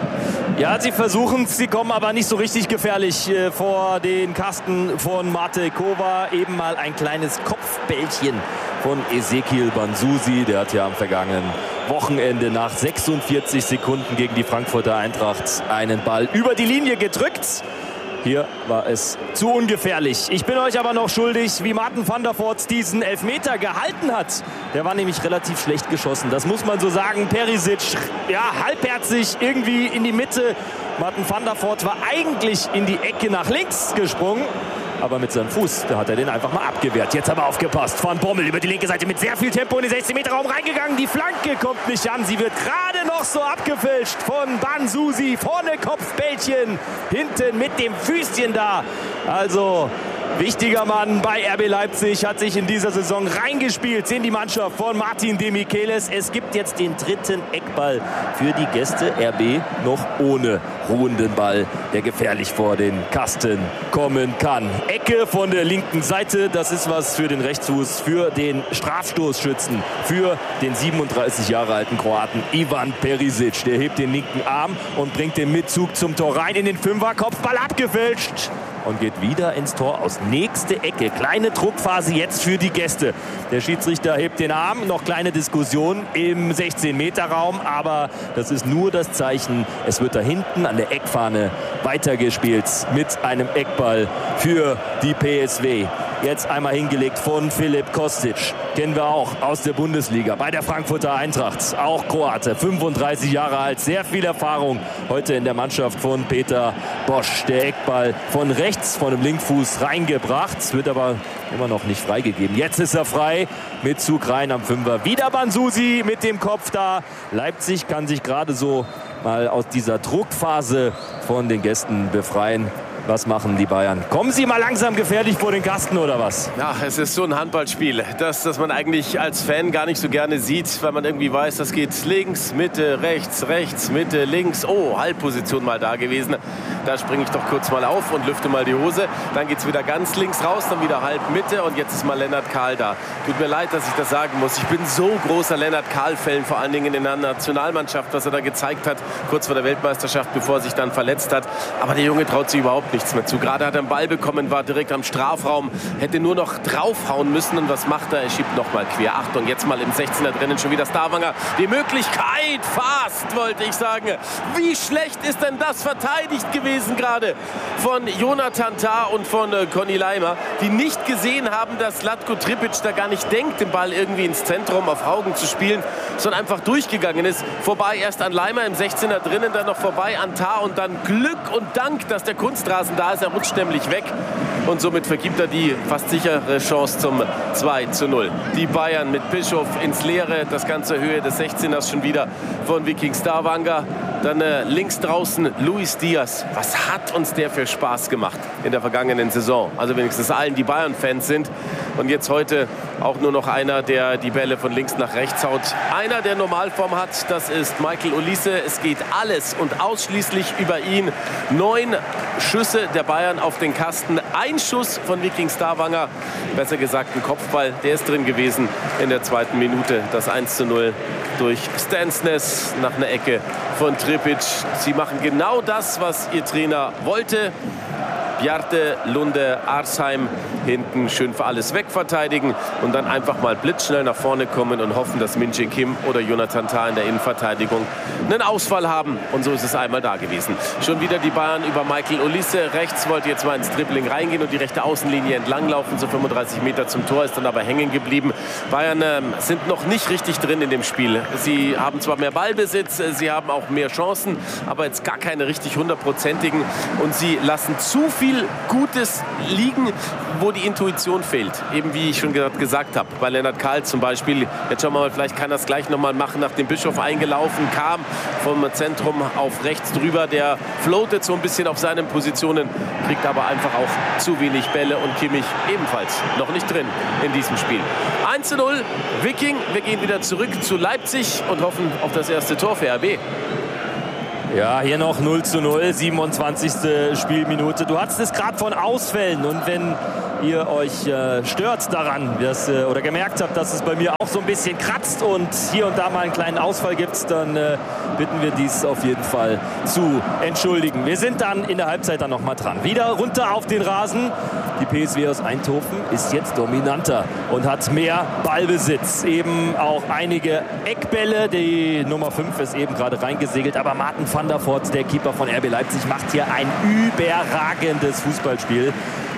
Ja, sie versuchen es, sie kommen aber nicht so richtig gefährlich vor den Kasten von Mate Kova. Eben mal ein kleines Kopfbällchen von Ezekiel Banzusi. Der hat ja am vergangenen Wochenende nach 46 Sekunden gegen die Frankfurter Eintracht einen Ball über die Linie gedrückt. Hier war es zu ungefährlich. Ich bin euch aber noch schuldig, wie Martin van der Voort diesen Elfmeter gehalten hat. Der war nämlich relativ schlecht geschossen. Das muss man so sagen. Perisic, ja, halbherzig irgendwie in die Mitte. Martin van der Voort war eigentlich in die Ecke nach links gesprungen. Aber mit seinem Fuß, da hat er den einfach mal abgewehrt. Jetzt aber aufgepasst. Van Bommel über die linke Seite mit sehr viel Tempo in den 16-Meter-Raum reingegangen. Die Flanke kommt nicht an. Sie wird gerade noch so abgefälscht von Banzusi. Vorne Kopfbällchen, hinten mit dem Füßchen da. Also wichtiger Mann bei RB Leipzig, hat sich in dieser Saison reingespielt in die Mannschaft von Martin de Michelis. Es gibt jetzt den dritten Eckball für die Gäste. RB noch ohne ruhenden Ball, der gefährlich vor den Kasten kommen kann. Ecke von der linken Seite, das ist was für den Rechtsfuß, für den Strafstoßschützen, für den 37 Jahre alten Kroaten Ivan Perisic. Der hebt den linken Arm und bringt den Mitzug zum Tor rein in den Fünfer. Kopfball abgefälscht und geht wieder ins Tor aus nächste Ecke. Kleine Druckphase jetzt für die Gäste. Der Schiedsrichter hebt den Arm. Noch kleine Diskussion im 16-Meter-Raum. Aber das ist nur das Zeichen. Es wird da hinten an der Eckfahne weitergespielt mit einem Eckball für die PSW. Jetzt einmal hingelegt von Filip Kostic. Kennen wir auch aus der Bundesliga bei der Frankfurter Eintracht. Auch Kroate, 35 Jahre alt, sehr viel Erfahrung. Heute in der Mannschaft von Peter Bosch. Der Eckball von rechts, von dem Linkfuß reingebracht. Wird aber immer noch nicht freigegeben. Jetzt ist er frei mit Zug rein am Fünfer. Wieder Banzusi mit dem Kopf da. Leipzig kann sich gerade so mal aus dieser Druckphase von den Gästen befreien. Was machen die Bayern? Kommen sie mal langsam gefährlich vor den Kasten oder was? Ja, es ist so ein Handballspiel, das man eigentlich als Fan gar nicht so gerne sieht, weil man irgendwie weiß, das geht links, Mitte, rechts, rechts, Mitte, links. Oh, Halbposition mal da gewesen. Da springe ich doch kurz mal auf und lüfte mal die Hose. Dann geht es wieder ganz links raus, dann wieder halb Mitte und jetzt ist mal Lennart Kahl da. Tut mir leid, dass ich das sagen muss. Ich bin so großer Lennart Kahl-Fan, vor allen Dingen in der Nationalmannschaft, was er da gezeigt hat, kurz vor der Weltmeisterschaft, bevor er sich dann verletzt hat. Aber der Junge traut sich überhaupt nichts mehr zu. Gerade hat er einen Ball bekommen, war direkt am Strafraum, hätte nur noch draufhauen müssen. Und was macht er? Er schiebt noch mal quer. Achtung, jetzt mal im 16er drinnen schon wieder Stavanger. Die Möglichkeit, fast, wollte ich sagen. Wie schlecht ist denn das verteidigt gewesen gerade von Jonathan Tah und von Conny Leimer, die nicht gesehen haben, dass Zlatko Tripic da gar nicht denkt, den Ball irgendwie ins Zentrum auf Haugen zu spielen, sondern einfach durchgegangen ist. Vorbei erst an Leimer im 16er drinnen, dann noch vorbei an Tah und dann Glück und Dank, dass der Kunstrasen da ist. Er rutscht nämlich weg und somit vergibt er die fast sichere Chance zum 2:0. Die Bayern mit Bischof ins Leere, das ganze Höhe des 16ers schon wieder von Viking Stavanger. Dann links draußen Luis Diaz. Was hat uns der für Spaß gemacht in der vergangenen Saison? Also wenigstens allen, die Bayern-Fans sind. Und jetzt heute auch nur noch einer, der die Bälle von links nach rechts haut. Einer, der Normalform hat, das ist Michael Olise. Es geht alles und ausschließlich über ihn. 9 Schüsse der Bayern auf den Kasten. Ein Schuss von Viking Stavanger, besser gesagt ein Kopfball. Der ist drin gewesen in der 2. Minute. Das 1:0 durch Stansness nach einer Ecke von Tripic. Sie machen genau das, was ihr Trainer wollte. Bjarte Lunde Arsheim hinten schön für alles wegverteidigen und dann einfach mal blitzschnell nach vorne kommen und hoffen, dass Min Jae Kim oder Jonathan Tah in der Innenverteidigung einen Ausfall haben. Und so ist es einmal da gewesen. Schon wieder die Bayern über Michael Olise. Rechts wollte jetzt mal ins Dribbling reingehen und die rechte Außenlinie entlanglaufen. So 35 Meter zum Tor, ist dann aber hängen geblieben. Bayern sind noch nicht richtig drin in dem Spiel. Sie haben zwar mehr Ballbesitz, sie haben auch mehr Chancen, aber jetzt gar keine richtig hundertprozentigen. Und sie lassen zu viel Gutes liegen, wo die Intuition fehlt. Eben wie ich schon gesagt habe, bei Lennart Kahl zum Beispiel. Jetzt schauen wir mal, vielleicht kann er es gleich nochmal machen, nachdem Bischof eingelaufen kam, vom Zentrum auf rechts drüber. Der floatet so ein bisschen auf seinen Positionen, kriegt aber einfach auch zu wenig Bälle und Kimmich ebenfalls noch nicht drin in diesem Spiel. 1:0, Viking. Wir gehen wieder zurück zu Leipzig und hoffen auf das erste Tor für RB. Ja, hier noch 0:0, 27. Spielminute. Du hattest es gerade von Ausfällen. Und wenn ihr euch stört daran, oder gemerkt habt, dass es bei mir auch so ein bisschen kratzt und hier und da mal einen kleinen Ausfall gibt, dann bitten wir dies auf jeden Fall zu entschuldigen. Wir sind dann in der Halbzeit dann noch mal dran. Wieder runter auf den Rasen. Die PSV aus Eindhoven ist jetzt dominanter und hat mehr Ballbesitz. Eben auch einige Eckbälle. Die Nummer 5 ist eben gerade reingesegelt. Aber Martin van der Voort, der Keeper von RB Leipzig, macht hier ein überragendes Fußballspiel.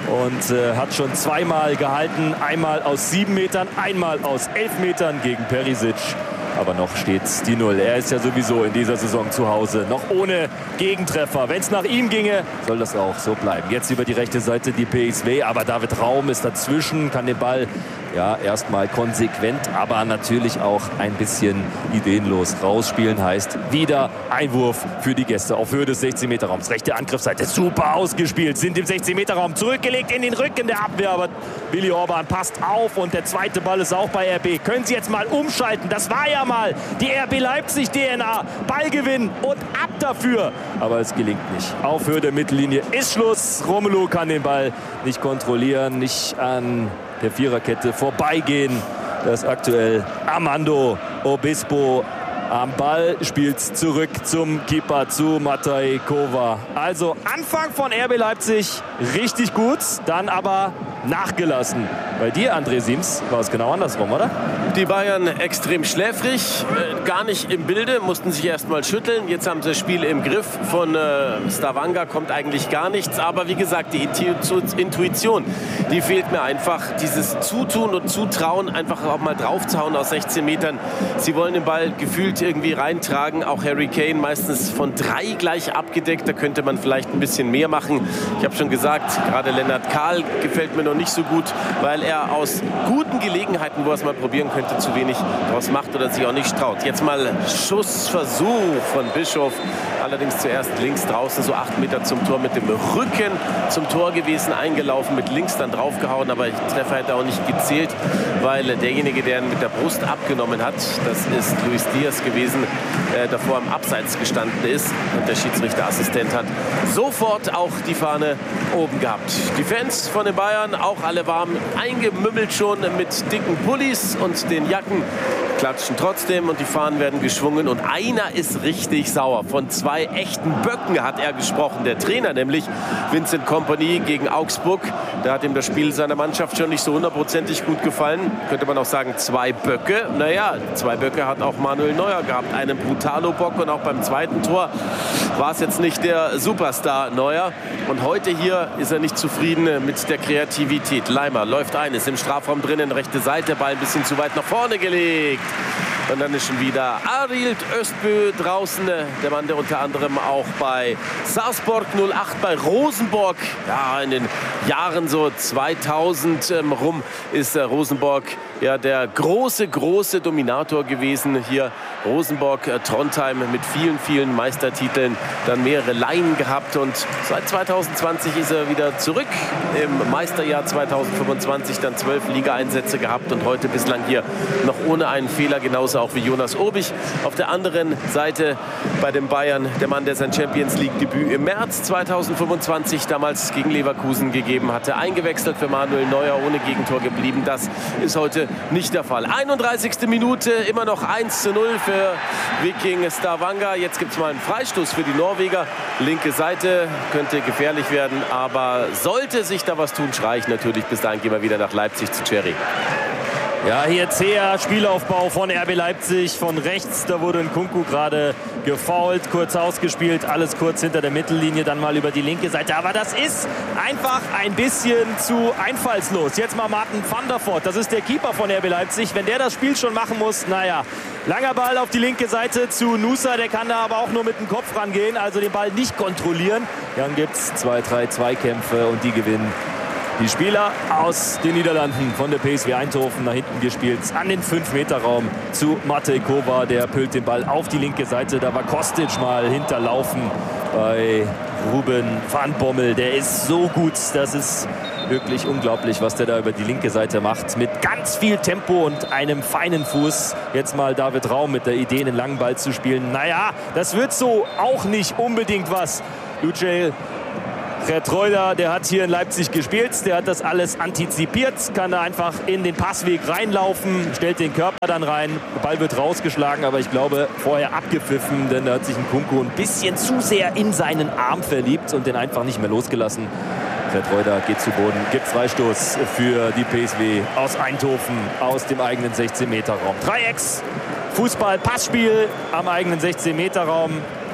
Und hat schon zweimal gehalten. Einmal aus 7 Metern, einmal aus 11 Metern gegen Perisic. Aber noch steht die 0. Er ist ja sowieso in dieser Saison zu Hause. Noch ohne Gegentreffer. Wenn es nach ihm ginge, soll das auch so bleiben. Jetzt über die rechte Seite die PSV. Aber David Raum ist dazwischen, kann den Ball erstmal konsequent, aber natürlich auch ein bisschen ideenlos rausspielen. Heißt wieder Einwurf für die Gäste auf Höhe des 16-Meter-Raums. Rechte Angriffsseite super ausgespielt. Sind im 16-Meter-Raum zurückgelegt in den Rücken der Abwehr. Aber Willi Orban passt auf und der zweite Ball ist auch bei RB. Können Sie jetzt mal umschalten? Das war ja mal die RB Leipzig-DNA. Ballgewinn und ab dafür. Aber es gelingt nicht. Auf Höhe der Mittellinie ist Schluss. Romelu kann den Ball nicht kontrollieren, nicht an der Viererkette vorbeigehen. Das ist aktuell Armando Obispo am Ball, spielt zurück zum Keeper, zu Matej Kova. Also Anfang von RB Leipzig richtig gut, dann aber nachgelassen. Bei dir, André Siems, war es genau andersrum, oder? Die Bayern extrem schläfrig, gar nicht im Bilde, mussten sich erst mal schütteln. Jetzt haben sie das Spiel im Griff. Von Stavanger kommt eigentlich gar nichts. Aber wie gesagt, die Intuition, die fehlt mir einfach. Dieses Zutun und Zutrauen, einfach auch mal draufzuhauen aus 16 Metern. Sie wollen den Ball gefühlt irgendwie reintragen. Auch Harry Kane meistens von 3 gleich abgedeckt. Da könnte man vielleicht ein bisschen mehr machen. Ich habe schon gesagt, gerade Lennart Kahl gefällt mir noch nicht so gut, weil er aus guten Gelegenheiten, wo er es mal probieren könnte, zu wenig daraus macht oder sich auch nicht traut. Jetzt mal Schussversuch von Bischof. Allerdings zuerst links draußen, so 8 Meter zum Tor, mit dem Rücken zum Tor gewesen, eingelaufen, mit links dann draufgehauen. Aber der Treffer hätte auch nicht gezählt, weil derjenige, der ihn mit der Brust abgenommen hat, das ist Luis Diaz gewesen, davor am Abseits gestanden ist. Und der Schiedsrichterassistent hat sofort auch die Fahne oben gehabt. Die Fans von den Bayern, auch alle warm eingemümmelt schon mit dicken Pullis und den Jacken, klatschen trotzdem und die Fahnen werden geschwungen. Und einer ist richtig sauer. Von 2 echten Böcken hat er gesprochen. Der Trainer, nämlich Vincent Kompany gegen Augsburg. Da hat ihm das Spiel seiner Mannschaft schon nicht so hundertprozentig gut gefallen. Könnte man auch sagen, 2 Böcke. Naja, 2 Böcke hat auch Manuel Neuer gehabt. Einen Brutalo-Bock und auch beim zweiten Tor war es jetzt nicht der Superstar Neuer. Und heute hier ist er nicht zufrieden mit der Kreativität. Leimer läuft ein, ist im Strafraum drinnen, rechte Seite, Ball ein bisschen zu weit nach vorne gelegt. Und dann ist schon wieder Arild Özbö draußen, der Mann, der unter anderem auch bei Sarpsborg 08 bei Rosenborg, ja, in den Jahren so 2000 rum ist Rosenborg ja der große Dominator gewesen. Hier Rosenborg, Trondheim mit vielen Meistertiteln, dann mehrere Leihen gehabt und seit 2020 ist er wieder zurück. Im Meisterjahr 2025 dann 12 Ligaeinsätze gehabt und heute bislang hier noch ohne einen Fehler, genauso genauso auch wie Jonas Urbich. Auf der anderen Seite bei den Bayern der Mann, der sein Champions-League-Debüt im März 2025 damals gegen Leverkusen gegeben hatte. Eingewechselt für Manuel Neuer, ohne Gegentor geblieben. Das ist heute nicht der Fall. 31. Minute, immer noch 1:0 für Viking Stavanger. Jetzt gibt es mal einen Freistoß für die Norweger. Linke Seite könnte gefährlich werden, aber sollte sich da was tun, schreie ich natürlich. Bis dahin gehen wir wieder nach Leipzig zu Cherry. Ja, hier zäher Spielaufbau von RB Leipzig von rechts. Da wurde Nkunku gerade gefoult, kurz ausgespielt, alles kurz hinter der Mittellinie, dann mal über die linke Seite. Aber das ist einfach ein bisschen zu einfallslos. Jetzt mal Martin van der Voort, das ist der Keeper von RB Leipzig. Wenn der das Spiel schon machen muss, naja, langer Ball auf die linke Seite zu Nusa, der kann da aber auch nur mit dem Kopf rangehen, also den Ball nicht kontrollieren. Dann gibt es 2-3 Zweikämpfe und die gewinnen die Spieler aus den Niederlanden von der PSV Eindhoven. Nach hinten gespielt an den 5-Meter-Raum zu Matej Kova. Der püllt den Ball auf die linke Seite. Da war Kostic mal hinterlaufen bei Ruben van Bommel. Der ist so gut, das ist wirklich unglaublich, was der da über die linke Seite macht. Mit ganz viel Tempo und einem feinen Fuß. Jetzt mal David Raum mit der Idee, einen langen Ball zu spielen. Naja, das wird so auch nicht unbedingt was. Luciel Geertruida, der hat hier in Leipzig gespielt, der hat das alles antizipiert, kann da einfach in den Passweg reinlaufen, stellt den Körper dann rein, der Ball wird rausgeschlagen, aber ich glaube vorher abgepfiffen, denn da hat sich Nkunku ein bisschen zu sehr in seinen Arm verliebt und den einfach nicht mehr losgelassen. Geertruida geht zu Boden, gibt Freistoß für die PSV aus Eindhoven, aus dem eigenen 16-Meter-Raum. Dreiecks, Fußball, Passspiel am eigenen 16-Meter-Raum.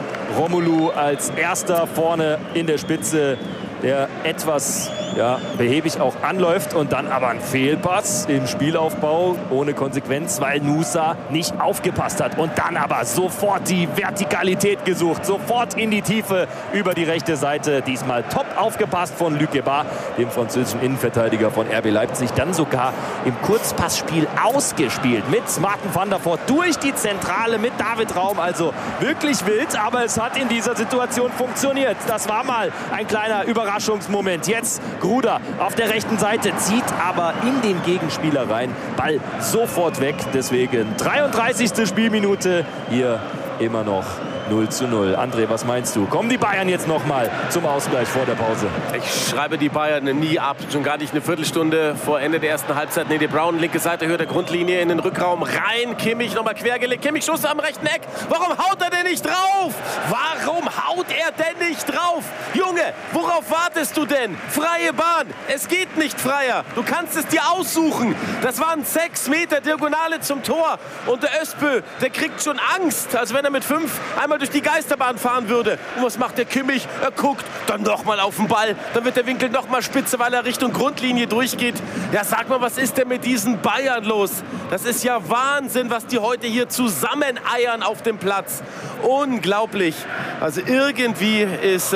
Romelu als erster vorne in der Spitze, der etwas behäbig auch anläuft und dann aber ein Fehlpass im Spielaufbau ohne Konsequenz, weil Nusa nicht aufgepasst hat und dann aber sofort die Vertikalität gesucht, sofort in die Tiefe über die rechte Seite, diesmal top aufgepasst von Luc Guébart, dem französischen Innenverteidiger von RB Leipzig, dann sogar im Kurzpassspiel ausgespielt mit Martin van der Voort durch die Zentrale mit David Raum, also wirklich wild, aber es hat in dieser Situation funktioniert. Das war mal ein kleiner Überraschungsmoment. Jetzt Gruda auf der rechten Seite, zieht aber in den Gegenspieler rein. Ball sofort weg, deswegen 33. Spielminute, hier immer noch 0:0. André, was meinst du? Kommen die Bayern jetzt noch mal zum Ausgleich vor der Pause? Ich schreibe die Bayern nie ab. Schon gar nicht eine Viertelstunde vor Ende der ersten Halbzeit. Nede Brown, linke Seite, Höhe der Grundlinie in den Rückraum rein. Kimmich nochmal quergelegt. Kimmich Schuss am rechten Eck. Warum haut er denn nicht drauf? Warum haut er denn nicht drauf? Junge, worauf wartest du denn? Freie Bahn. Es geht nicht freier. Du kannst es dir aussuchen. Das waren 6 Meter Diagonale zum Tor. Und der Özbö, der kriegt schon Angst, als wenn er mit 5 einmal durch die Geisterbahn fahren würde. Und was macht der Kimmich? Er guckt, dann nochmal auf den Ball. Dann wird der Winkel nochmal spitze, weil er Richtung Grundlinie durchgeht. Ja, sag mal, was ist denn mit diesen Bayern los? Das ist ja Wahnsinn, was die heute hier zusammen eiern auf dem Platz. Unglaublich. Also irgendwie ist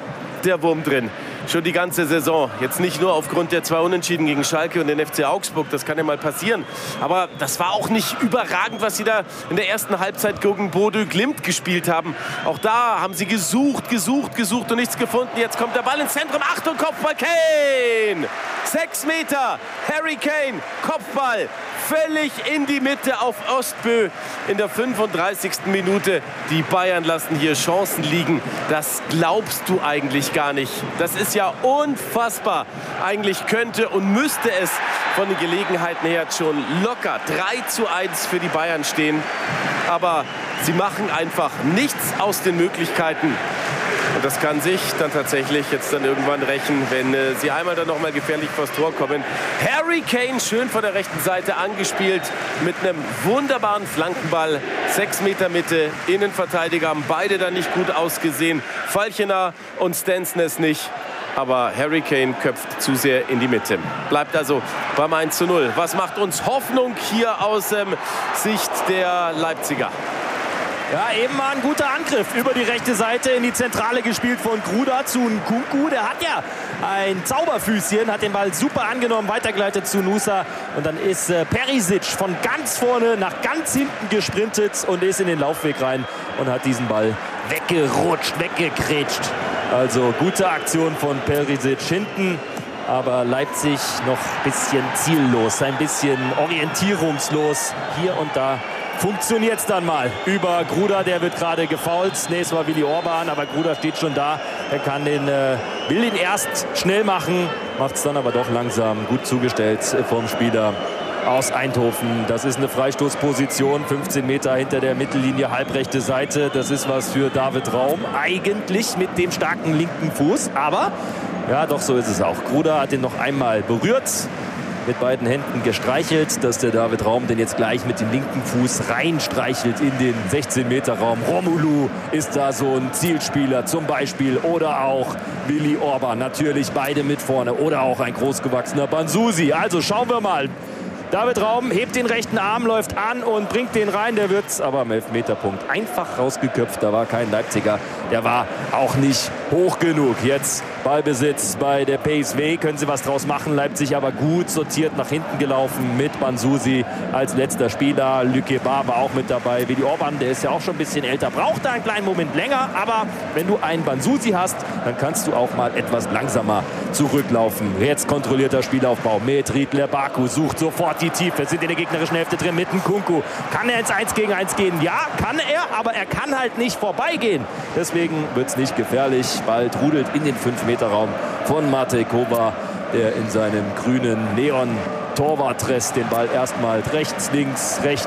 der Wurm drin. Schon die ganze Saison. Jetzt nicht nur aufgrund der 2 Unentschieden gegen Schalke und den FC Augsburg. Das kann ja mal passieren. Aber das war auch nicht überragend, was sie da in der ersten Halbzeit gegen Bodø Glimt gespielt haben. Auch da haben sie gesucht und nichts gefunden. Jetzt kommt der Ball ins Zentrum. Achtung, Kopfball, Kane! 6 Meter, Harry Kane, Kopfball. Völlig in die Mitte auf Özbö in der 35. Minute. Die Bayern lassen hier Chancen liegen. Das glaubst du eigentlich gar nicht. Das ist ja unfassbar. Eigentlich könnte und müsste es von den Gelegenheiten her schon locker 3:1 für die Bayern stehen. Aber sie machen einfach nichts aus den Möglichkeiten. Und das kann sich dann tatsächlich jetzt dann irgendwann rächen, wenn sie einmal dann noch mal gefährlich vors Tor kommen. Harry Kane schön von der rechten Seite angespielt mit einem wunderbaren Flankenball. 6 Meter Mitte, Innenverteidiger haben beide dann nicht gut ausgesehen. Falchener und Stensnes nicht. Aber Harry Kane köpft zu sehr in die Mitte. Bleibt also beim 1:0. Was macht uns Hoffnung hier aus Sicht der Leipziger? Ja, eben mal ein guter Angriff über die rechte Seite in die Zentrale gespielt von Gruda zu Nkunku. Der hat ja ein Zauberfüßchen, hat den Ball super angenommen, weitergeleitet zu Nusa. Und dann ist Perisic von ganz vorne nach ganz hinten gesprintet und ist in den Laufweg rein und hat diesen Ball weggerutscht, weggekrätscht. Also gute Aktion von Perisic hinten. Aber Leipzig noch ein bisschen ziellos, ein bisschen orientierungslos. Hier und da funktioniert es dann mal über Gruda, der wird gerade gefoult. Nee, es war Willi Orban, aber Gruda steht schon da. Er kann will den erst schnell machen, macht es dann aber doch langsam, gut zugestellt vom Spieler aus Eindhoven. Das ist eine Freistoßposition, 15 Meter hinter der Mittellinie, halbrechte Seite. Das ist was für David Raum, eigentlich mit dem starken linken Fuß. Aber ja, doch, so ist es auch. Gruda hat ihn noch einmal berührt, mit beiden Händen gestreichelt, dass der David Raum den jetzt gleich mit dem linken Fuß reinstreichelt in den 16-Meter-Raum. Romulu ist da so ein Zielspieler zum Beispiel, oder auch Willi Orban, natürlich beide mit vorne, oder auch ein großgewachsener Banzusi. Also schauen wir mal. David Raum hebt den rechten Arm, läuft an und bringt den rein. Der wird aber am Elfmeterpunkt einfach rausgeköpft. Da war kein Leipziger. Der war auch nicht hoch genug. Jetzt Ballbesitz bei der PSV. Können sie was draus machen. Leipzig aber gut sortiert nach hinten gelaufen mit Banzusi als letzter Spieler. Lüke Bar war auch mit dabei. Willi Orban, der ist ja auch schon ein bisschen älter, braucht da einen kleinen Moment länger. Aber wenn du einen Banzusi hast, dann kannst du auch mal etwas langsamer zurücklaufen. Jetzt kontrollierter Spielaufbau mit Riedler. Baku sucht sofort die Tiefe, sind in der gegnerischen Hälfte drin mit Nkunku. Kann er ins 1 gegen 1 gehen? Ja, kann er, aber er kann halt nicht vorbeigehen. Deswegen wird es nicht gefährlich. Ball trudelt in den 5-Meter-Raum von Matej Kovar, der in seinem grünen Neon-Torwartdress den Ball erstmal rechts, links, rechts